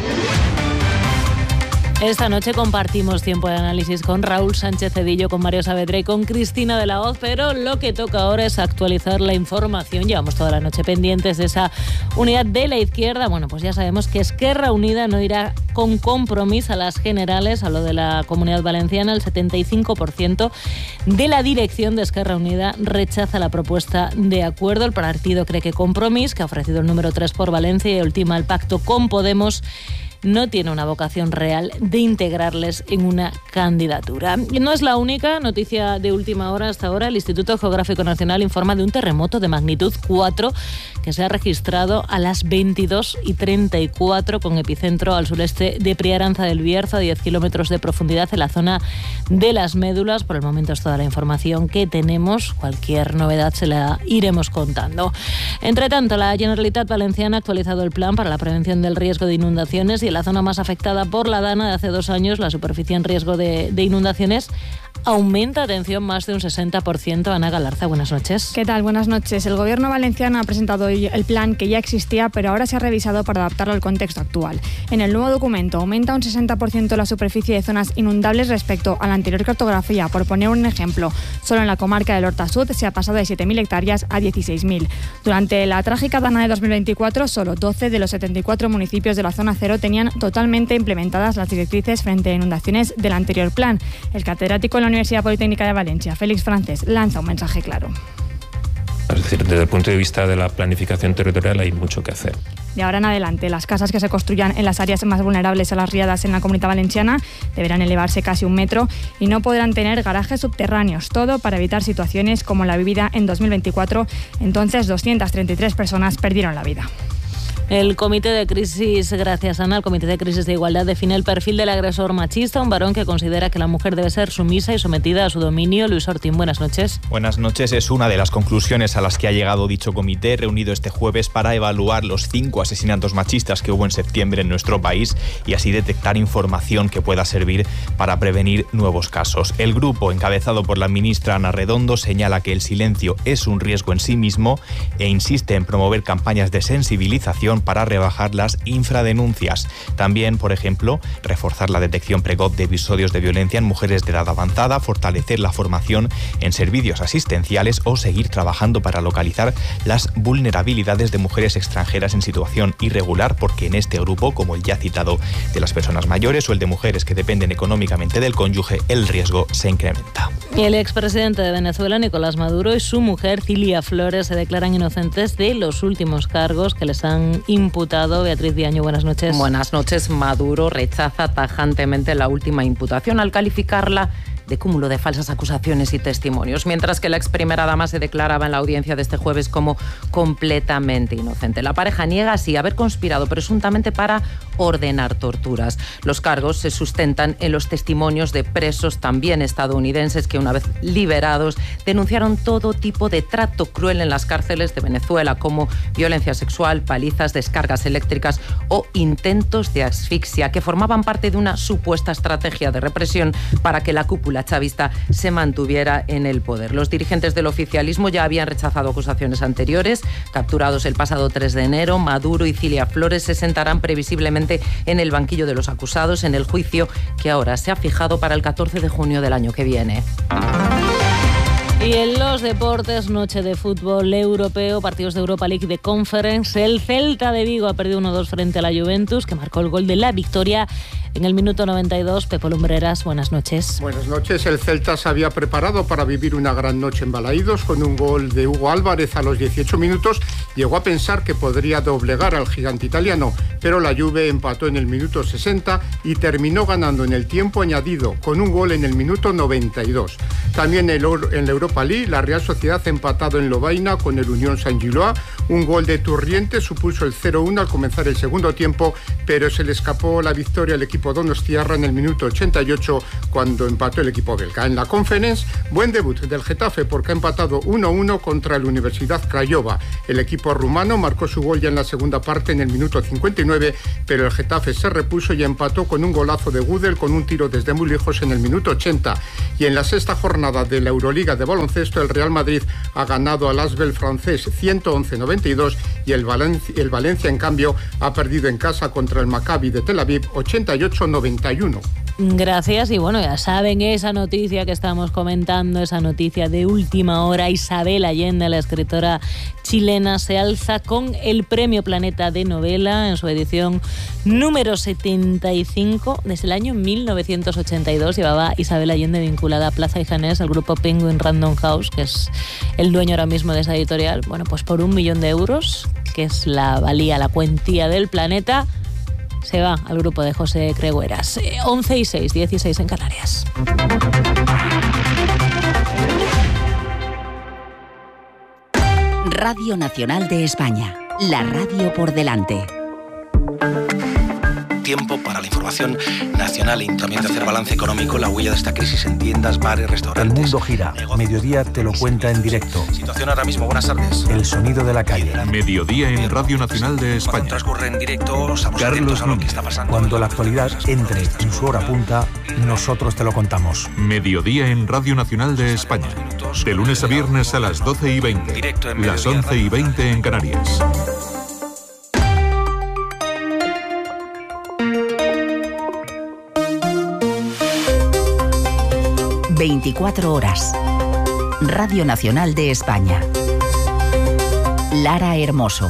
Esta noche compartimos tiempo de análisis con Raúl Sánchez Cedillo, con Mario Saavedra y con Cristina de la Hoz, pero lo que toca ahora es actualizar la información. Llevamos toda la noche pendientes de esa unidad de la izquierda. Bueno, pues ya sabemos que Esquerra Unida no irá con Compromís a las generales. A lo de la Comunidad Valenciana, el setenta y cinco por ciento de la dirección de Esquerra Unida rechaza la propuesta de acuerdo. El partido cree que Compromís, que ha ofrecido el número tres por Valencia y ultima el pacto con Podemos, no tiene una vocación real de integrarles en una candidatura. Y no es la única noticia de última hora hasta ahora. El Instituto Geográfico Nacional informa de un terremoto de magnitud cuatro que se ha registrado a las veintidós y treinta y cuatro con epicentro al sureste de Priaranza del Bierzo, a diez kilómetros de profundidad en la zona de las Médulas. Por el momento es toda la información que tenemos. Cualquier novedad se la iremos contando. Entre tanto, la Generalitat Valenciana ha actualizado el plan para la prevención del riesgo de inundaciones y en la zona más afectada por la Dana de hace dos años, la superficie en riesgo de, de inundaciones aumenta, atención, más de un sesenta por ciento. Ana Galarza, buenas noches. ¿Qué tal? Buenas noches. El Gobierno valenciano ha presentado hoy el plan que ya existía, pero ahora se ha revisado para adaptarlo al contexto actual. En el nuevo documento aumenta un sesenta por ciento la superficie de zonas inundables respecto a la anterior cartografía. Por poner un ejemplo, solo en la comarca del Horta Sud se ha pasado de siete mil hectáreas a dieciséis mil. Durante la trágica Dana de dos mil veinticuatro, solo doce de los setenta y cuatro municipios de la zona cero tenían totalmente implementadas las directrices frente a inundaciones del anterior plan. El catedrático en la Universidad Politécnica de Valencia, Félix Francés, lanza un mensaje claro. Es decir, desde el punto de vista de la planificación territorial hay mucho que hacer. De ahora en adelante, las casas que se construyan en las áreas más vulnerables a las riadas en la Comunidad Valenciana deberán elevarse casi un metro y no podrán tener garajes subterráneos, todo para evitar situaciones como la vivida en dos mil veinticuatro. Entonces, doscientas treinta y tres personas perdieron la vida. El Comité de Crisis, gracias Ana, el Comité de Crisis de Igualdad define el perfil del agresor machista, un varón que considera que la mujer debe ser sumisa y sometida a su dominio. Luis Ortín, buenas noches. Buenas noches. Es una de las conclusiones a las que ha llegado dicho comité, reunido este jueves para evaluar los cinco asesinatos machistas que hubo en septiembre en nuestro país y así detectar información que pueda servir para prevenir nuevos casos. El grupo, encabezado por la ministra Ana Redondo, señala que el silencio es un riesgo en sí mismo e insiste en promover campañas de sensibilización para rebajar las infradenuncias. También, por ejemplo, reforzar la detección precoz de episodios de violencia en mujeres de edad avanzada, fortalecer la formación en servicios asistenciales o seguir trabajando para localizar las vulnerabilidades de mujeres extranjeras en situación irregular, porque en este grupo, como el ya citado de las personas mayores o el de mujeres que dependen económicamente del cónyuge, el riesgo se incrementa. El expresidente de Venezuela, Nicolás Maduro, y su mujer, Cilia Flores, se declaran inocentes de los últimos cargos que les han imputado. Beatriz Diaño, buenas noches. Buenas noches. Maduro rechaza tajantemente la última imputación al calificarla de cúmulo de falsas acusaciones y testimonios, mientras que la ex primera dama se declaraba en la audiencia de este jueves como completamente inocente. La pareja niega así haber conspirado presuntamente para ordenar torturas. Los cargos se sustentan en los testimonios de presos también estadounidenses que, una vez liberados, denunciaron todo tipo de trato cruel en las cárceles de Venezuela, como violencia sexual, palizas, descargas eléctricas o intentos de asfixia, que formaban parte de una supuesta estrategia de represión para que la cúpula chavista se mantuviera en el poder. Los dirigentes del oficialismo ya habían rechazado acusaciones anteriores. Capturados el pasado tres de enero, Maduro y Cilia Flores se sentarán previsiblemente en el banquillo de los acusados en el juicio que ahora se ha fijado para el catorce de junio del año que viene. Y en los deportes, noche de fútbol europeo, partidos de Europa League de Conference. El Celta de Vigo ha perdido uno dos frente a la Juventus, que marcó el gol de la victoria En el minuto noventa y dos, Pepo Lumbreras, buenas noches. Buenas noches. El Celta se había preparado para vivir una gran noche en Balaídos con un gol de Hugo Álvarez a los dieciocho minutos. Llegó a pensar que podría doblegar al gigante italiano, pero la Juve empató en el minuto sesenta y terminó ganando en el tiempo añadido con un gol en el minuto noventa y dos. También en la Europa League, la Real Sociedad ha empatado en Lovaina con el Unión Saint-Gilloise. Un gol de Turriente supuso el cero uno al comenzar el segundo tiempo, pero se le escapó la victoria al equipo donostiarra en el minuto ochenta y ocho cuando empató el equipo belga. En la Conference, buen debut del Getafe porque ha empatado uno uno contra la Universidad Craiova. El equipo rumano marcó su gol ya en la segunda parte en el minuto cincuenta y nueve, pero el Getafe se repuso y empató con un golazo de Gudel con un tiro desde muy lejos en el minuto ochenta. Y en la sexta jornada de la Euroliga de baloncesto, el Real Madrid ha ganado al Asvel francés ciento once a noventa y dos y el Valencia, el Valencia, en cambio, ha perdido en casa contra el Maccabi de Tel Aviv ochenta y ocho a noventa y uno. Gracias, y bueno, ya saben esa noticia que estamos comentando, esa noticia de última hora. Isabel Allende, la escritora chilena, se alza con el Premio Planeta de Novela en su edición número setenta y cinco. Desde el año mil novecientos ochenta y dos llevaba Isabel Allende vinculada a Plaza y Janés, al grupo Penguin Random House, que es el dueño ahora mismo de esa editorial. Bueno, pues por un millón de euros, que es la valía, la cuantía del Planeta, se va al grupo de José Cregueras. once y seis, dieciséis en Canarias. Radio Nacional de España, la radio por delante. Tiempo para la información nacional y también de hacer balance económico, la huella de esta crisis en tiendas, bares, restaurantes. El mundo gira. Negocios. Mediodía te lo cuenta en directo. Situación ahora mismo. Buenas tardes. El sonido de la calle. Mediodía en Radio Nacional de España. Cuando transcurre en directo, estamos atentos a lo que está pasando. Cuando la actualidad entre en su hora punta, nosotros te lo contamos. Mediodía en Radio Nacional de España. De lunes a viernes a las doce y veinte. Las once y veinte en Canarias. veinticuatro horas. Radio Nacional de España. Lara Hermoso.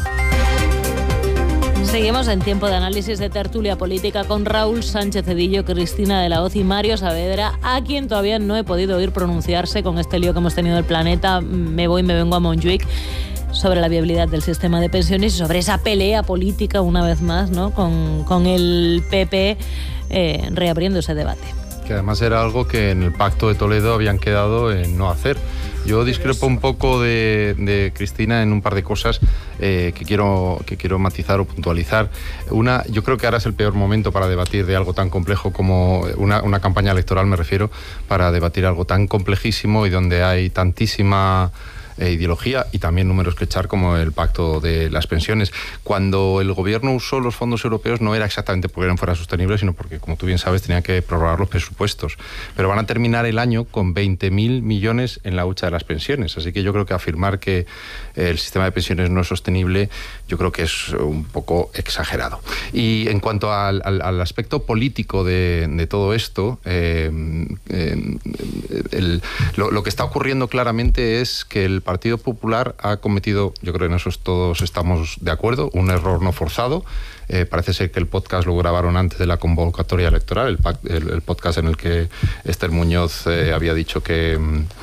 Seguimos en tiempo de análisis de tertulia política con Raúl Sánchez Cedillo, Cristina de la Hoz y Mario Saavedra, a quien todavía no he podido oír pronunciarse con este lío que hemos tenido el planeta. Me voy, me vengo a Montjuic, sobre la viabilidad del sistema de pensiones y sobre esa pelea política, una vez más, ¿no?, con, con el P P eh, reabriendo ese debate. Que además era algo que en el Pacto de Toledo habían quedado en no hacer. Yo discrepo un poco de, de Cristina en un par de cosas eh, que, quiero, que quiero matizar o puntualizar. Una, yo creo que ahora es el peor momento para debatir de algo tan complejo como una, una campaña electoral, me refiero, para debatir algo tan complejísimo y donde hay tantísima Eh, ideología y también números que echar, como el pacto de las pensiones. Cuando el gobierno usó los fondos europeos no era exactamente porque no fueran sostenibles, sino porque, como tú bien sabes, tenía que prorrogar los presupuestos. Pero van a terminar el año con veinte mil millones en la hucha de las pensiones. Así que yo creo que afirmar que el sistema de pensiones no es sostenible, yo creo que es un poco exagerado. Y en cuanto al, al, al aspecto político de, de todo esto, eh, eh, el, lo, lo que está ocurriendo claramente es que el Partido Popular ha cometido, yo creo que en eso todos estamos de acuerdo, un error no forzado. Eh, parece ser que el podcast lo grabaron antes de la convocatoria electoral, el, el, el podcast en el que Esther Muñoz eh, había dicho que...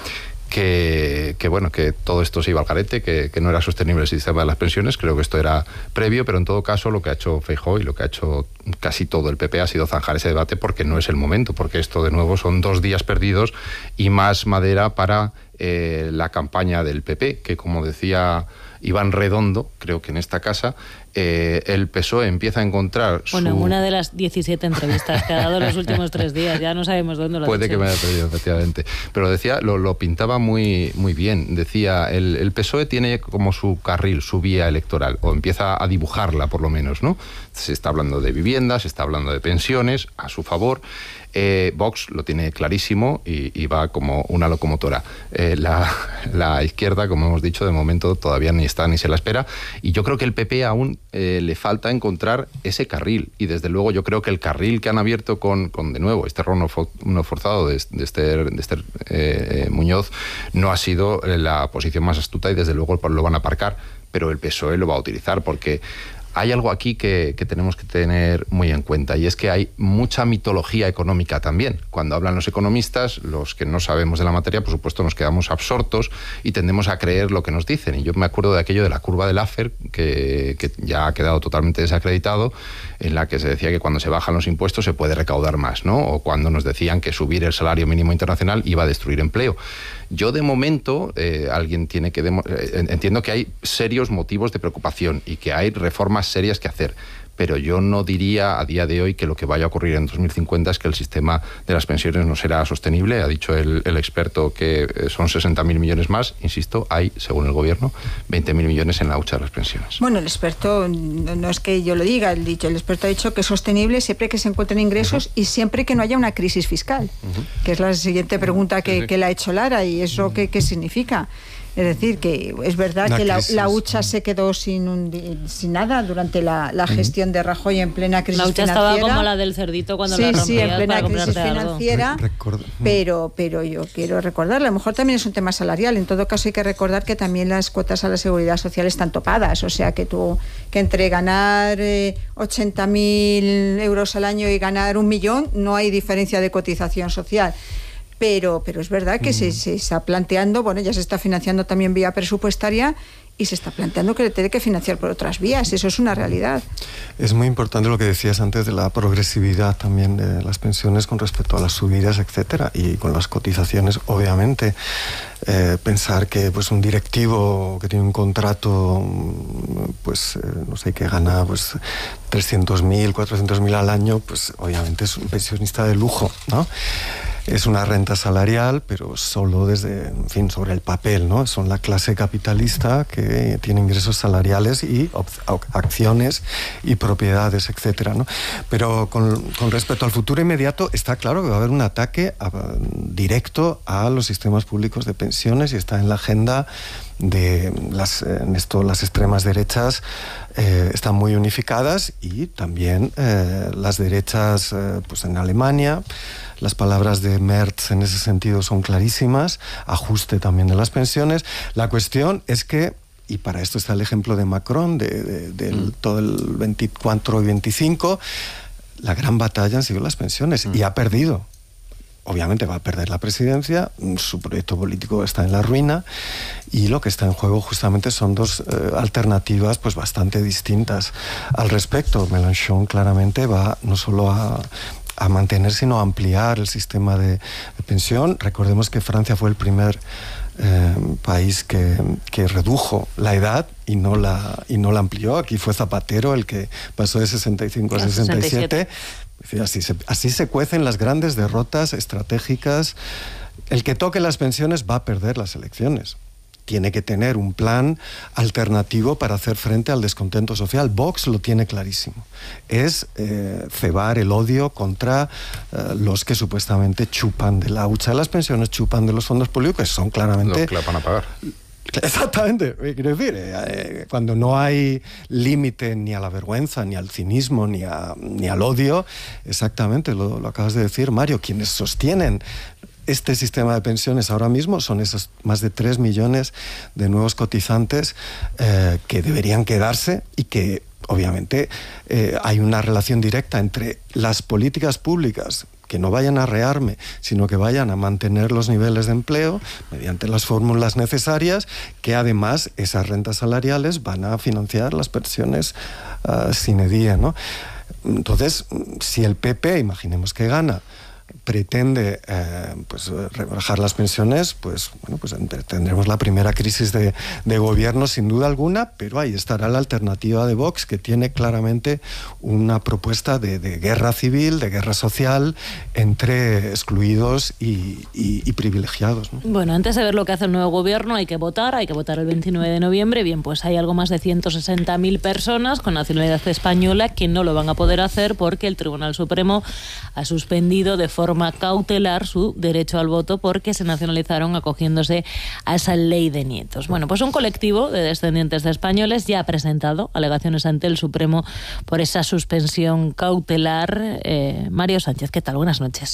Que, que bueno, que todo esto se iba al garete, que, que no era sostenible el sistema de las pensiones. Creo que esto era previo, pero en todo caso lo que ha hecho Feijóo y lo que ha hecho casi todo el P P ha sido zanjar ese debate, porque no es el momento, porque esto de nuevo son dos días perdidos y más madera para eh, la campaña del P P, que, como decía Iván Redondo, creo que en esta casa, eh, el P S O E empieza a encontrar su... Bueno, en una de las diecisiete entrevistas que ha dado los últimos tres días, ya no sabemos dónde lo ha Puede dicho. que me haya perdido, efectivamente. Pero decía, lo, lo pintaba muy, muy bien. Decía, el, el P S O E tiene como su carril, su vía electoral, o empieza a dibujarla por lo menos, ¿no? Se está hablando de viviendas, se está hablando de pensiones a su favor. Eh, Vox lo tiene clarísimo y, y va como una locomotora. Eh, la, la izquierda, como hemos dicho, de momento todavía ni está ni se la espera, y yo creo que el P P aún eh, le falta encontrar ese carril, y desde luego yo creo que el carril que han abierto con, con de nuevo, este error no, fo, no forzado de, de Esther, de Esther eh, Muñoz, no ha sido la posición más astuta, y desde luego lo van a aparcar, pero el P S O E lo va a utilizar, porque hay algo aquí que, que tenemos que tener muy en cuenta, y es que hay mucha mitología económica también. Cuando hablan los economistas, los que no sabemos de la materia, por supuesto, nos quedamos absortos y tendemos a creer lo que nos dicen. Y yo me acuerdo de aquello de la curva de Laffer, que, que ya ha quedado totalmente desacreditado, en la que se decía que cuando se bajan los impuestos se puede recaudar más, ¿no? O cuando nos decían que subir el salario mínimo internacional iba a destruir empleo. Yo, de momento, eh, alguien tiene que... Demo- eh, entiendo que hay serios motivos de preocupación y que hay reformas serias que hacer, pero yo no diría a día de hoy que lo que vaya a ocurrir en dos mil cincuenta es que el sistema de las pensiones no será sostenible. Ha dicho el, el experto que son sesenta mil millones más. Insisto, hay, según el gobierno, veinte mil millones en la hucha de las pensiones. Bueno, el experto, no, no es que yo lo diga, el, dicho, el experto ha dicho que es sostenible siempre que se encuentren ingresos uh-huh. y siempre que no haya una crisis fiscal, uh-huh. que es la siguiente pregunta que, sí, sí. que le ha hecho Lara. ¿Y eso uh-huh. qué, qué significa? Es decir, que es verdad una que la, la hucha se quedó sin, un, sin nada durante la, la gestión de Rajoy en plena crisis financiera. La hucha estaba como la del cerdito cuando sí, la rompías sí, en plena para crisis financiera, Record... pero, pero yo quiero recordar, a lo mejor también es un tema salarial. En todo caso hay que recordar que también las cuotas a la seguridad social están topadas, o sea que tú, que entre ganar eh, ochenta mil euros al año y ganar un millón no hay diferencia de cotización social. Pero, pero es verdad que mm. se, se está planteando, bueno, ya se está financiando también vía presupuestaria y se está planteando que le tiene que financiar por otras vías. Eso es una realidad. Es muy importante lo que decías antes de la progresividad también de las pensiones con respecto a las subidas, etcétera, y con las cotizaciones, obviamente. Eh, pensar que pues un directivo que tiene un contrato, pues eh, no sé, que gana pues trescientos mil, cuatrocientos mil al año, pues obviamente es un pensionista de lujo, ¿no? Es una renta salarial, pero solo desde, en fin, sobre el papel, ¿no? Son la clase capitalista que tiene ingresos salariales y acciones y propiedades, etcétera, ¿no? Pero con, con respecto al futuro inmediato, está claro que va a haber un ataque a, directo a los sistemas públicos de pensiones, y está en la agenda de las, en esto las extremas derechas eh, están muy unificadas, y también eh, las derechas eh, pues en Alemania. Las palabras de Merz en ese sentido son clarísimas, ajuste también de las pensiones. La cuestión es que, y para esto está el ejemplo de Macron, de, de, de mm. todo el veinticuatro y veinticinco, la gran batalla han sido las pensiones, mm. y ha perdido. Obviamente va a perder la presidencia, su proyecto político está en la ruina, y lo que está en juego justamente son dos eh, alternativas pues bastante distintas al respecto. Mélenchon claramente va no solo a... a mantener, sino a ampliar el sistema de, de pensión. Recordemos que Francia fue el primer eh, país que, que redujo la edad y no la, y no la amplió. Aquí fue Zapatero el que pasó de sesenta y cinco a sesenta y siete. Así se, así se cuecen las grandes derrotas estratégicas. El que toque las pensiones va a perder las elecciones. Tiene que tener un plan alternativo para hacer frente al descontento social. Vox lo tiene clarísimo. Es eh, cebar el odio contra eh, los que supuestamente chupan de la hucha de las pensiones, chupan de los fondos públicos, que son claramente... Los que la van a pagar. Exactamente. Quiero decir, eh, cuando no hay límite ni a la vergüenza, ni al cinismo, ni, a, ni al odio, exactamente, lo, lo acabas de decir, Mario, quienes sostienen este sistema de pensiones ahora mismo son esos más de tres millones de nuevos cotizantes eh, que deberían quedarse, y que obviamente eh, hay una relación directa entre las políticas públicas que no vayan a rearme, sino que vayan a mantener los niveles de empleo mediante las fórmulas necesarias, que además esas rentas salariales van a financiar las pensiones uh, sine die, ¿no? Entonces, si el P P, imaginemos que gana, pretende eh, pues rebajar las pensiones, pues bueno, pues tendremos la primera crisis de, de gobierno sin duda alguna, pero ahí estará la alternativa de Vox, que tiene claramente una propuesta de, de guerra civil, de guerra social entre excluidos y, y, y privilegiados, ¿no? Bueno, antes de ver lo que hace el nuevo gobierno hay que votar, hay que votar el veintinueve de noviembre. Bien, pues hay algo más de ciento sesenta mil personas con nacionalidad española que no lo van a poder hacer porque el Tribunal Supremo ha suspendido de forma forma cautelar su derecho al voto porque se nacionalizaron acogiéndose a esa ley de nietos. Bueno, pues un colectivo de descendientes de españoles ya ha presentado alegaciones ante el Supremo por esa suspensión cautelar. Eh, Mario Sánchez, ¿qué tal? Buenas noches.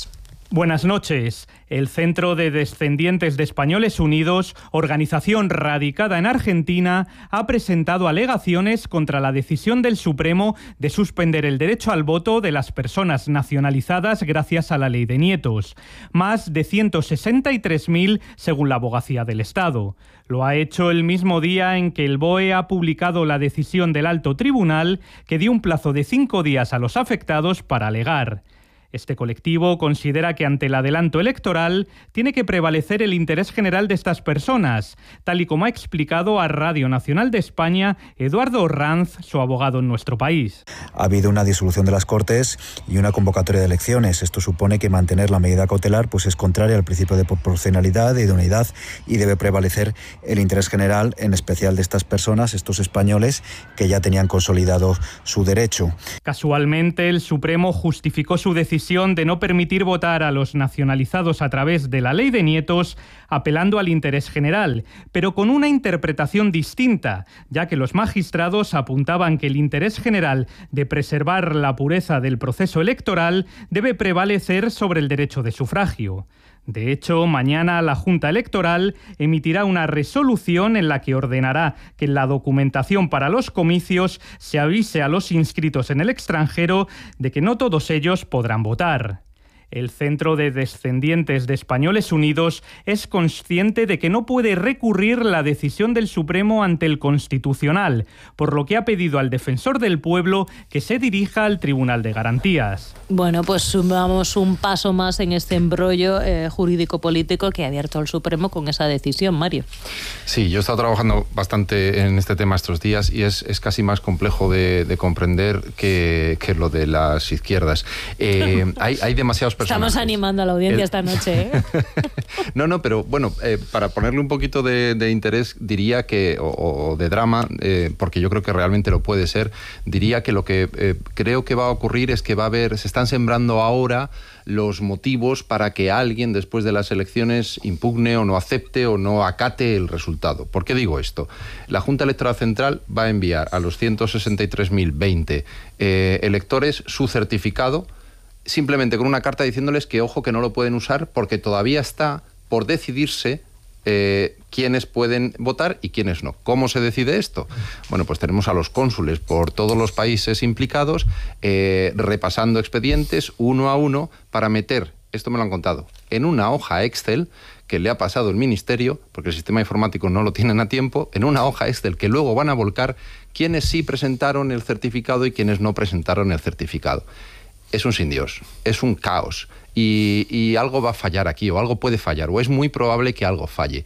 Buenas noches. El Centro de Descendientes de Españoles Unidos, organización radicada en Argentina, ha presentado alegaciones contra la decisión del Supremo de suspender el derecho al voto de las personas nacionalizadas gracias a la ley de nietos. Más de ciento sesenta y tres mil según la Abogacía del Estado. Lo ha hecho el mismo día en que el B O E ha publicado la decisión del Alto Tribunal, que dio un plazo de cinco días a los afectados para alegar. Este colectivo considera que ante el adelanto electoral tiene que prevalecer el interés general de estas personas, tal y como ha explicado a Radio Nacional de España Eduardo Orranz, su abogado en nuestro país. Ha habido una disolución de las Cortes y una convocatoria de elecciones. Esto supone que mantener la medida cautelar pues es contraria al principio de proporcionalidad y de idoneidad y debe prevalecer el interés general, en especial de estas personas, estos españoles, que ya tenían consolidado su derecho. Casualmente, el Supremo justificó su decisión de no permitir votar a los nacionalizados a través de la ley de nietos, apelando al interés general, pero con una interpretación distinta, ya que los magistrados apuntaban que el interés general de preservar la pureza del proceso electoral debe prevalecer sobre el derecho de sufragio. De hecho, mañana la Junta Electoral emitirá una resolución en la que ordenará que en la documentación para los comicios se avise a los inscritos en el extranjero de que no todos ellos podrán votar. El Centro de Descendientes de Españoles Unidos es consciente de que no puede recurrir la decisión del Supremo ante el Constitucional, por lo que ha pedido al Defensor del Pueblo que se dirija al Tribunal de Garantías. Bueno, pues sumamos un paso más en este embrollo eh, jurídico-político que ha abierto el Supremo con esa decisión, Mario. Sí, yo he estado trabajando bastante en este tema estos días y es, es casi más complejo de, de comprender que, que lo de las izquierdas. Eh, hay, hay demasiados personajes. Estamos animando a la audiencia El... esta noche, ¿eh? No, no, pero bueno, eh, para ponerle un poquito de, de interés, diría que, o, o de drama, eh, porque yo creo que realmente lo puede ser, diría que lo que eh, creo que va a ocurrir es que va a haber, se están sembrando ahora los motivos para que alguien después de las elecciones impugne o no acepte o no acate el resultado. ¿Por qué digo esto? La Junta Electoral Central va a enviar a los ciento sesenta y tres mil veinte eh, electores su certificado, simplemente con una carta diciéndoles que ojo que no lo pueden usar porque todavía está por decidirse eh, quiénes pueden votar y quiénes no. ¿Cómo se decide esto? Bueno, pues tenemos a los cónsules por todos los países implicados eh, repasando expedientes uno a uno para meter, esto me lo han contado, en una hoja Excel que le ha pasado el Ministerio, porque el sistema informático no lo tienen a tiempo, en una hoja Excel que luego van a volcar quiénes sí presentaron el certificado y quiénes no presentaron el certificado. Es un sin Dios, es un caos y, y algo va a fallar aquí o algo puede fallar o es muy probable que algo falle.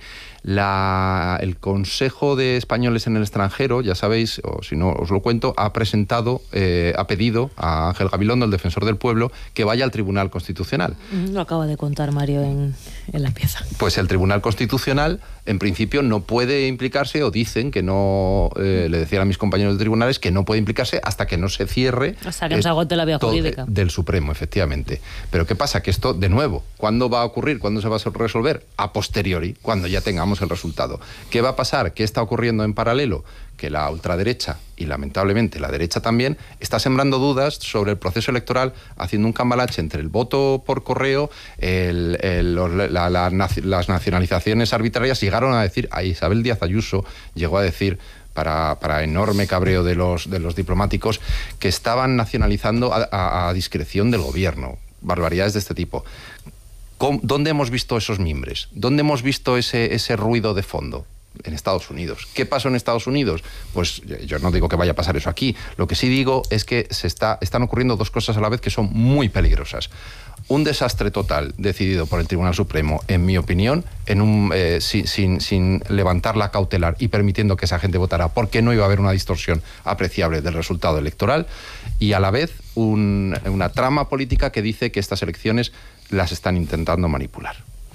La, el Consejo de Españoles en el Extranjero, ya sabéis, o si no os lo cuento, ha presentado, eh, ha pedido a Ángel Gabilondo, el Defensor del Pueblo, que vaya al Tribunal Constitucional. Lo acaba de contar Mario en, en la pieza. Pues el Tribunal Constitucional, en principio, no puede implicarse, o dicen que no, eh, le decían a mis compañeros de tribunales, que no puede implicarse hasta que no se cierre... Hasta que no se agote la vía jurídica. Del Supremo, efectivamente. Pero ¿qué pasa? Que esto, de nuevo, ¿cuándo va a ocurrir? ¿Cuándo se va a resolver? A posteriori, cuando ya tengamos el resultado. ¿Qué va a pasar? ¿Qué está ocurriendo en paralelo? Que la ultraderecha, y lamentablemente la derecha también, está sembrando dudas sobre el proceso electoral, haciendo un cambalache entre el voto por correo, el, el, la, la, las nacionalizaciones arbitrarias. Llegaron a decir, a Isabel Díaz Ayuso llegó a decir, para, para enorme cabreo de los, de los diplomáticos, que estaban nacionalizando a, a, a discreción del gobierno. Barbaridades de este tipo. ¿Dónde hemos visto esos mimbres? ¿Dónde hemos visto ese, ese ruido de fondo? En Estados Unidos. ¿Qué pasó en Estados Unidos? Pues yo no digo que vaya a pasar eso aquí. Lo que sí digo es que se está, están ocurriendo dos cosas a la vez que son muy peligrosas. Un desastre total decidido por el Tribunal Supremo, en mi opinión, en un, eh, sin, sin, sin levantar la cautelar y permitiendo que esa gente votara porque no iba a haber una distorsión apreciable del resultado electoral, y a la vez un, una trama política que dice que estas elecciones las están intentando manipular.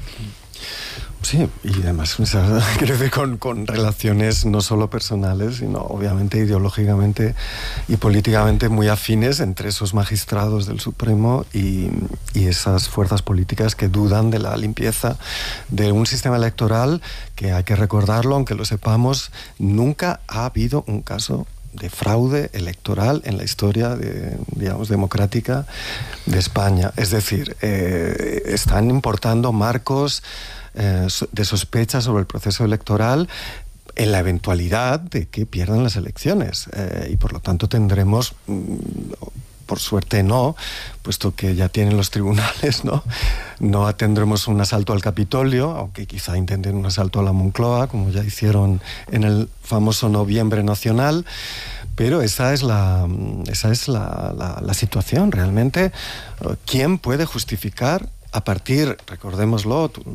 Sí, y además, o sea, quiero decir, con, con relaciones no solo personales, sino obviamente ideológicamente y políticamente muy afines entre esos magistrados del Supremo y, y esas fuerzas políticas que dudan de la limpieza de un sistema electoral que, hay que recordarlo, aunque lo sepamos, nunca ha habido un caso de fraude electoral en la historia de, digamos, democrática de España. Es decir, eh, están importando marcos eh, de sospecha sobre el proceso electoral en la eventualidad de que pierdan las elecciones. Eh, y por lo tanto tendremos, por suerte no, puesto que ya tienen los tribunales, ¿no? No tendremos un asalto al Capitolio, aunque quizá intenten un asalto a la Moncloa, como ya hicieron en el famoso Noviembre Nacional. Pero esa es la, esa es la, la, la situación realmente. ¿Quién puede justificar a partir, recordémoslo, tú,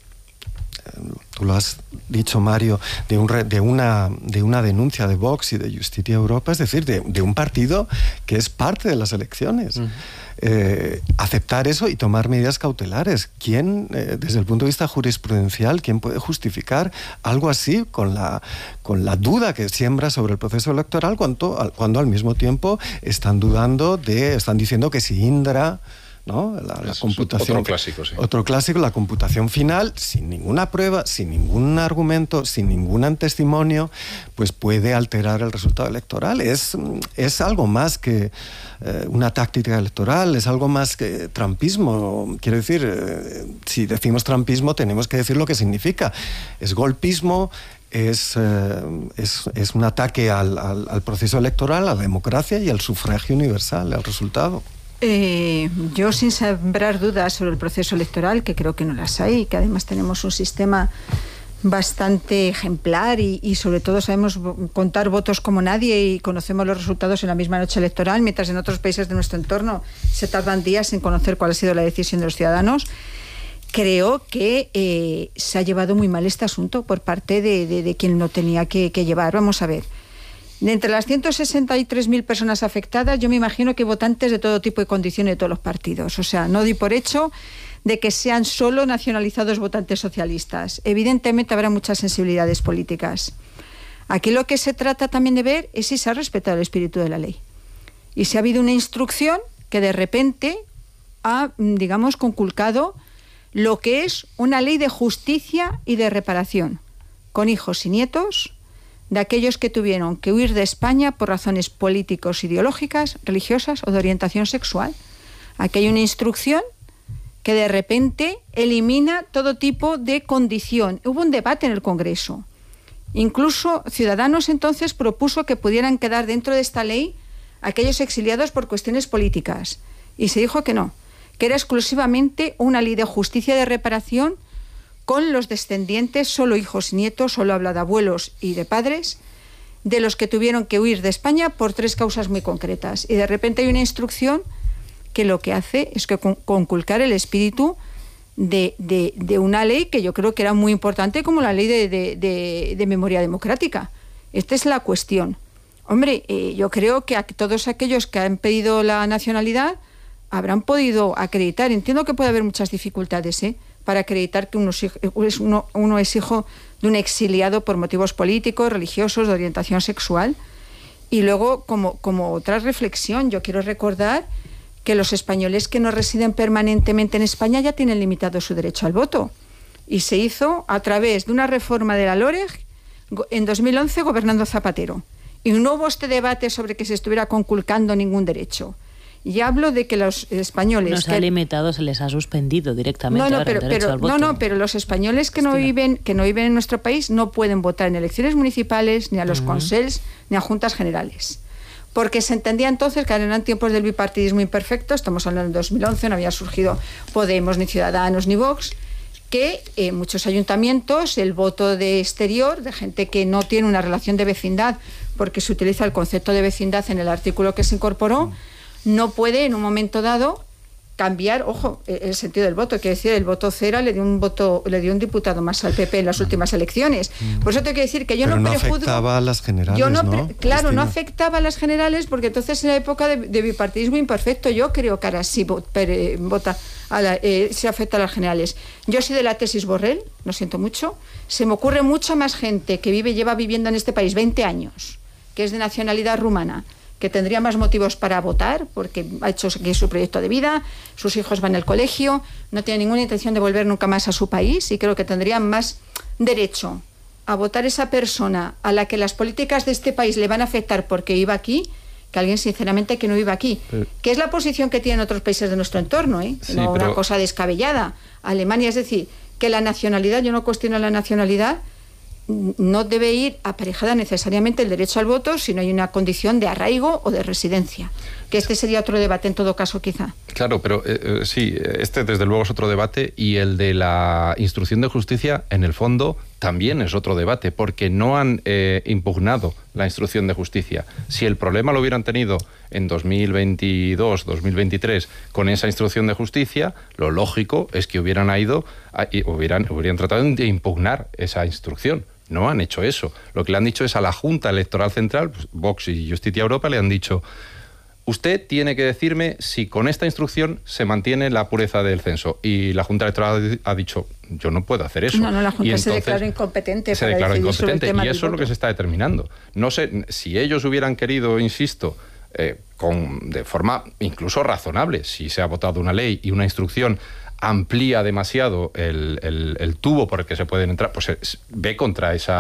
tú lo has dicho, Mario, de, un, de, una, de una denuncia de Vox y de Justicia Europa, es decir, de, de un partido que es parte de las elecciones? Uh-huh. Eh, aceptar eso y tomar medidas cautelares. ¿Quién, eh, desde el punto de vista jurisprudencial, quién puede justificar algo así con la, con la duda que siembra sobre el proceso electoral cuando, al, cuando al mismo tiempo están dudando de, están diciendo que si Indra, ¿no? La, la computación, otro clásico, sí. Otro clásico, la computación final, sin ninguna prueba, sin ningún argumento, sin ningún testimonio, pues puede alterar el resultado electoral. Es, es algo más que eh, una táctica electoral, es algo más que trampismo. Quiero decir, eh, si decimos trampismo tenemos que decir lo que significa. Es golpismo, es, eh, es, es un ataque al, al, al proceso electoral, a la democracia y al sufragio universal, al resultado. Eh, yo, sin sembrar dudas sobre el proceso electoral, que creo que no las hay, que además tenemos un sistema bastante ejemplar y, y sobre todo sabemos contar votos como nadie y conocemos los resultados en la misma noche electoral, mientras en otros países de nuestro entorno se tardan días en conocer cuál ha sido la decisión de los ciudadanos. Creo que eh, se ha llevado muy mal este asunto por parte de, de, de quien lo tenía que, que llevar. Vamos a ver. De entre las ciento sesenta y tres mil personas afectadas, yo me imagino que votantes de todo tipo y condiciones de todos los partidos. O sea, no di por hecho de que sean solo nacionalizados votantes socialistas. Evidentemente habrá muchas sensibilidades políticas. Aquí lo que se trata también de ver es si se ha respetado el espíritu de la ley. Y si ha habido una instrucción que de repente ha, digamos, conculcado lo que es una ley de justicia y de reparación, con hijos y nietos de aquellos que tuvieron que huir de España por razones políticos, ideológicas, religiosas o de orientación sexual. Aquí hay una instrucción que de repente elimina todo tipo de condición. Hubo un debate en el Congreso. Incluso Ciudadanos entonces propuso que pudieran quedar dentro de esta ley aquellos exiliados por cuestiones políticas. Y se dijo que no, que era exclusivamente una ley de justicia y de reparación con los descendientes, solo hijos y nietos, solo habla de abuelos y de padres, de los que tuvieron que huir de España por tres causas muy concretas. Y de repente hay una instrucción que lo que hace es que conculcar el espíritu de, de, de una ley que yo creo que era muy importante, como la ley de, de, de, de memoria democrática. Esta es la cuestión. Hombre, eh, yo creo que a todos aquellos que han pedido la nacionalidad habrán podido acreditar. Entiendo que puede haber muchas dificultades, ¿eh?, para acreditar que uno es, uno, uno es hijo de un exiliado por motivos políticos, religiosos, de orientación sexual. Y luego, como, como otra reflexión, yo quiero recordar que los españoles que no residen permanentemente en España ya tienen limitado su derecho al voto. Y se hizo a través de una reforma de la LOREG en dos mil once, gobernando Zapatero. Y no hubo este debate sobre que se estuviera conculcando ningún derecho. Y hablo de que los españoles... No se que... ha limitado, se les ha suspendido directamente. No, no, ahora pero, el derecho pero, al voto. no, no, pero los españoles que no, viven, que no viven en nuestro país no pueden votar en elecciones municipales, ni a los uh-huh. consels, ni a juntas generales. Porque se entendía entonces que eran tiempos del bipartidismo imperfecto, estamos hablando del dos mil once, no había surgido Podemos, ni Ciudadanos, ni Vox, que en eh, muchos ayuntamientos el voto de exterior, de gente que no tiene una relación de vecindad, porque se utiliza el concepto de vecindad en el artículo que se incorporó, uh-huh. no puede en un momento dado cambiar, ojo, el sentido del voto. Quiere decir, el voto cera le dio un voto, le dio un diputado más al P P en las últimas elecciones. Por eso tengo que decir que yo Pero no, no prejuzgo. afectaba a las generales, yo no, ¿no? Pre, claro, Cristina. no afectaba a las generales, porque entonces en la época de, de bipartidismo imperfecto, yo creo que ahora sí vota a la, eh, se afecta a las generales. Yo soy de la tesis Borrell, lo siento mucho. Se me ocurre mucha más gente que vive, lleva viviendo en este país veinte años, que es de nacionalidad rumana, que tendría más motivos para votar, porque ha hecho aquí su proyecto de vida, sus hijos van al colegio, no tiene ninguna intención de volver nunca más a su país, y creo que tendrían más derecho a votar esa persona a la que las políticas de este país le van a afectar porque iba aquí, que alguien sinceramente que no iba aquí. Pero, que es la posición que tienen otros países de nuestro entorno, ¿eh? Sí, no pero... una cosa descabellada. Alemania, es decir, que la nacionalidad, yo no cuestiono la nacionalidad, no debe ir aparejada necesariamente el derecho al voto si no hay una condición de arraigo o de residencia. Que este sería otro debate en todo caso, quizá. Claro, pero eh, sí, este desde luego es otro debate, y el de la instrucción de justicia, en el fondo, también es otro debate, porque no han eh, impugnado la instrucción de justicia. Si el problema lo hubieran tenido en dos mil veintidós, dos mil veintitrés con esa instrucción de justicia, lo lógico es que hubieran ido, a, y hubieran, hubieran tratado de impugnar esa instrucción. No han hecho eso. Lo que le han dicho es a la Junta Electoral Central, pues Vox y Justicia Europa, le han dicho: usted tiene que decirme si con esta instrucción se mantiene la pureza del censo. Y la Junta Electoral ha dicho: yo no puedo hacer eso. No, no, la Junta y entonces, se declaró incompetente. Se para declaró decidir incompetente, sobre el tema y eso es lo que se está determinando. No sé, si ellos hubieran querido, insisto, eh, con, de forma incluso razonable, si se ha votado una ley y una instrucción amplía demasiado el, el, el tubo por el que se pueden entrar, pues ve contra esa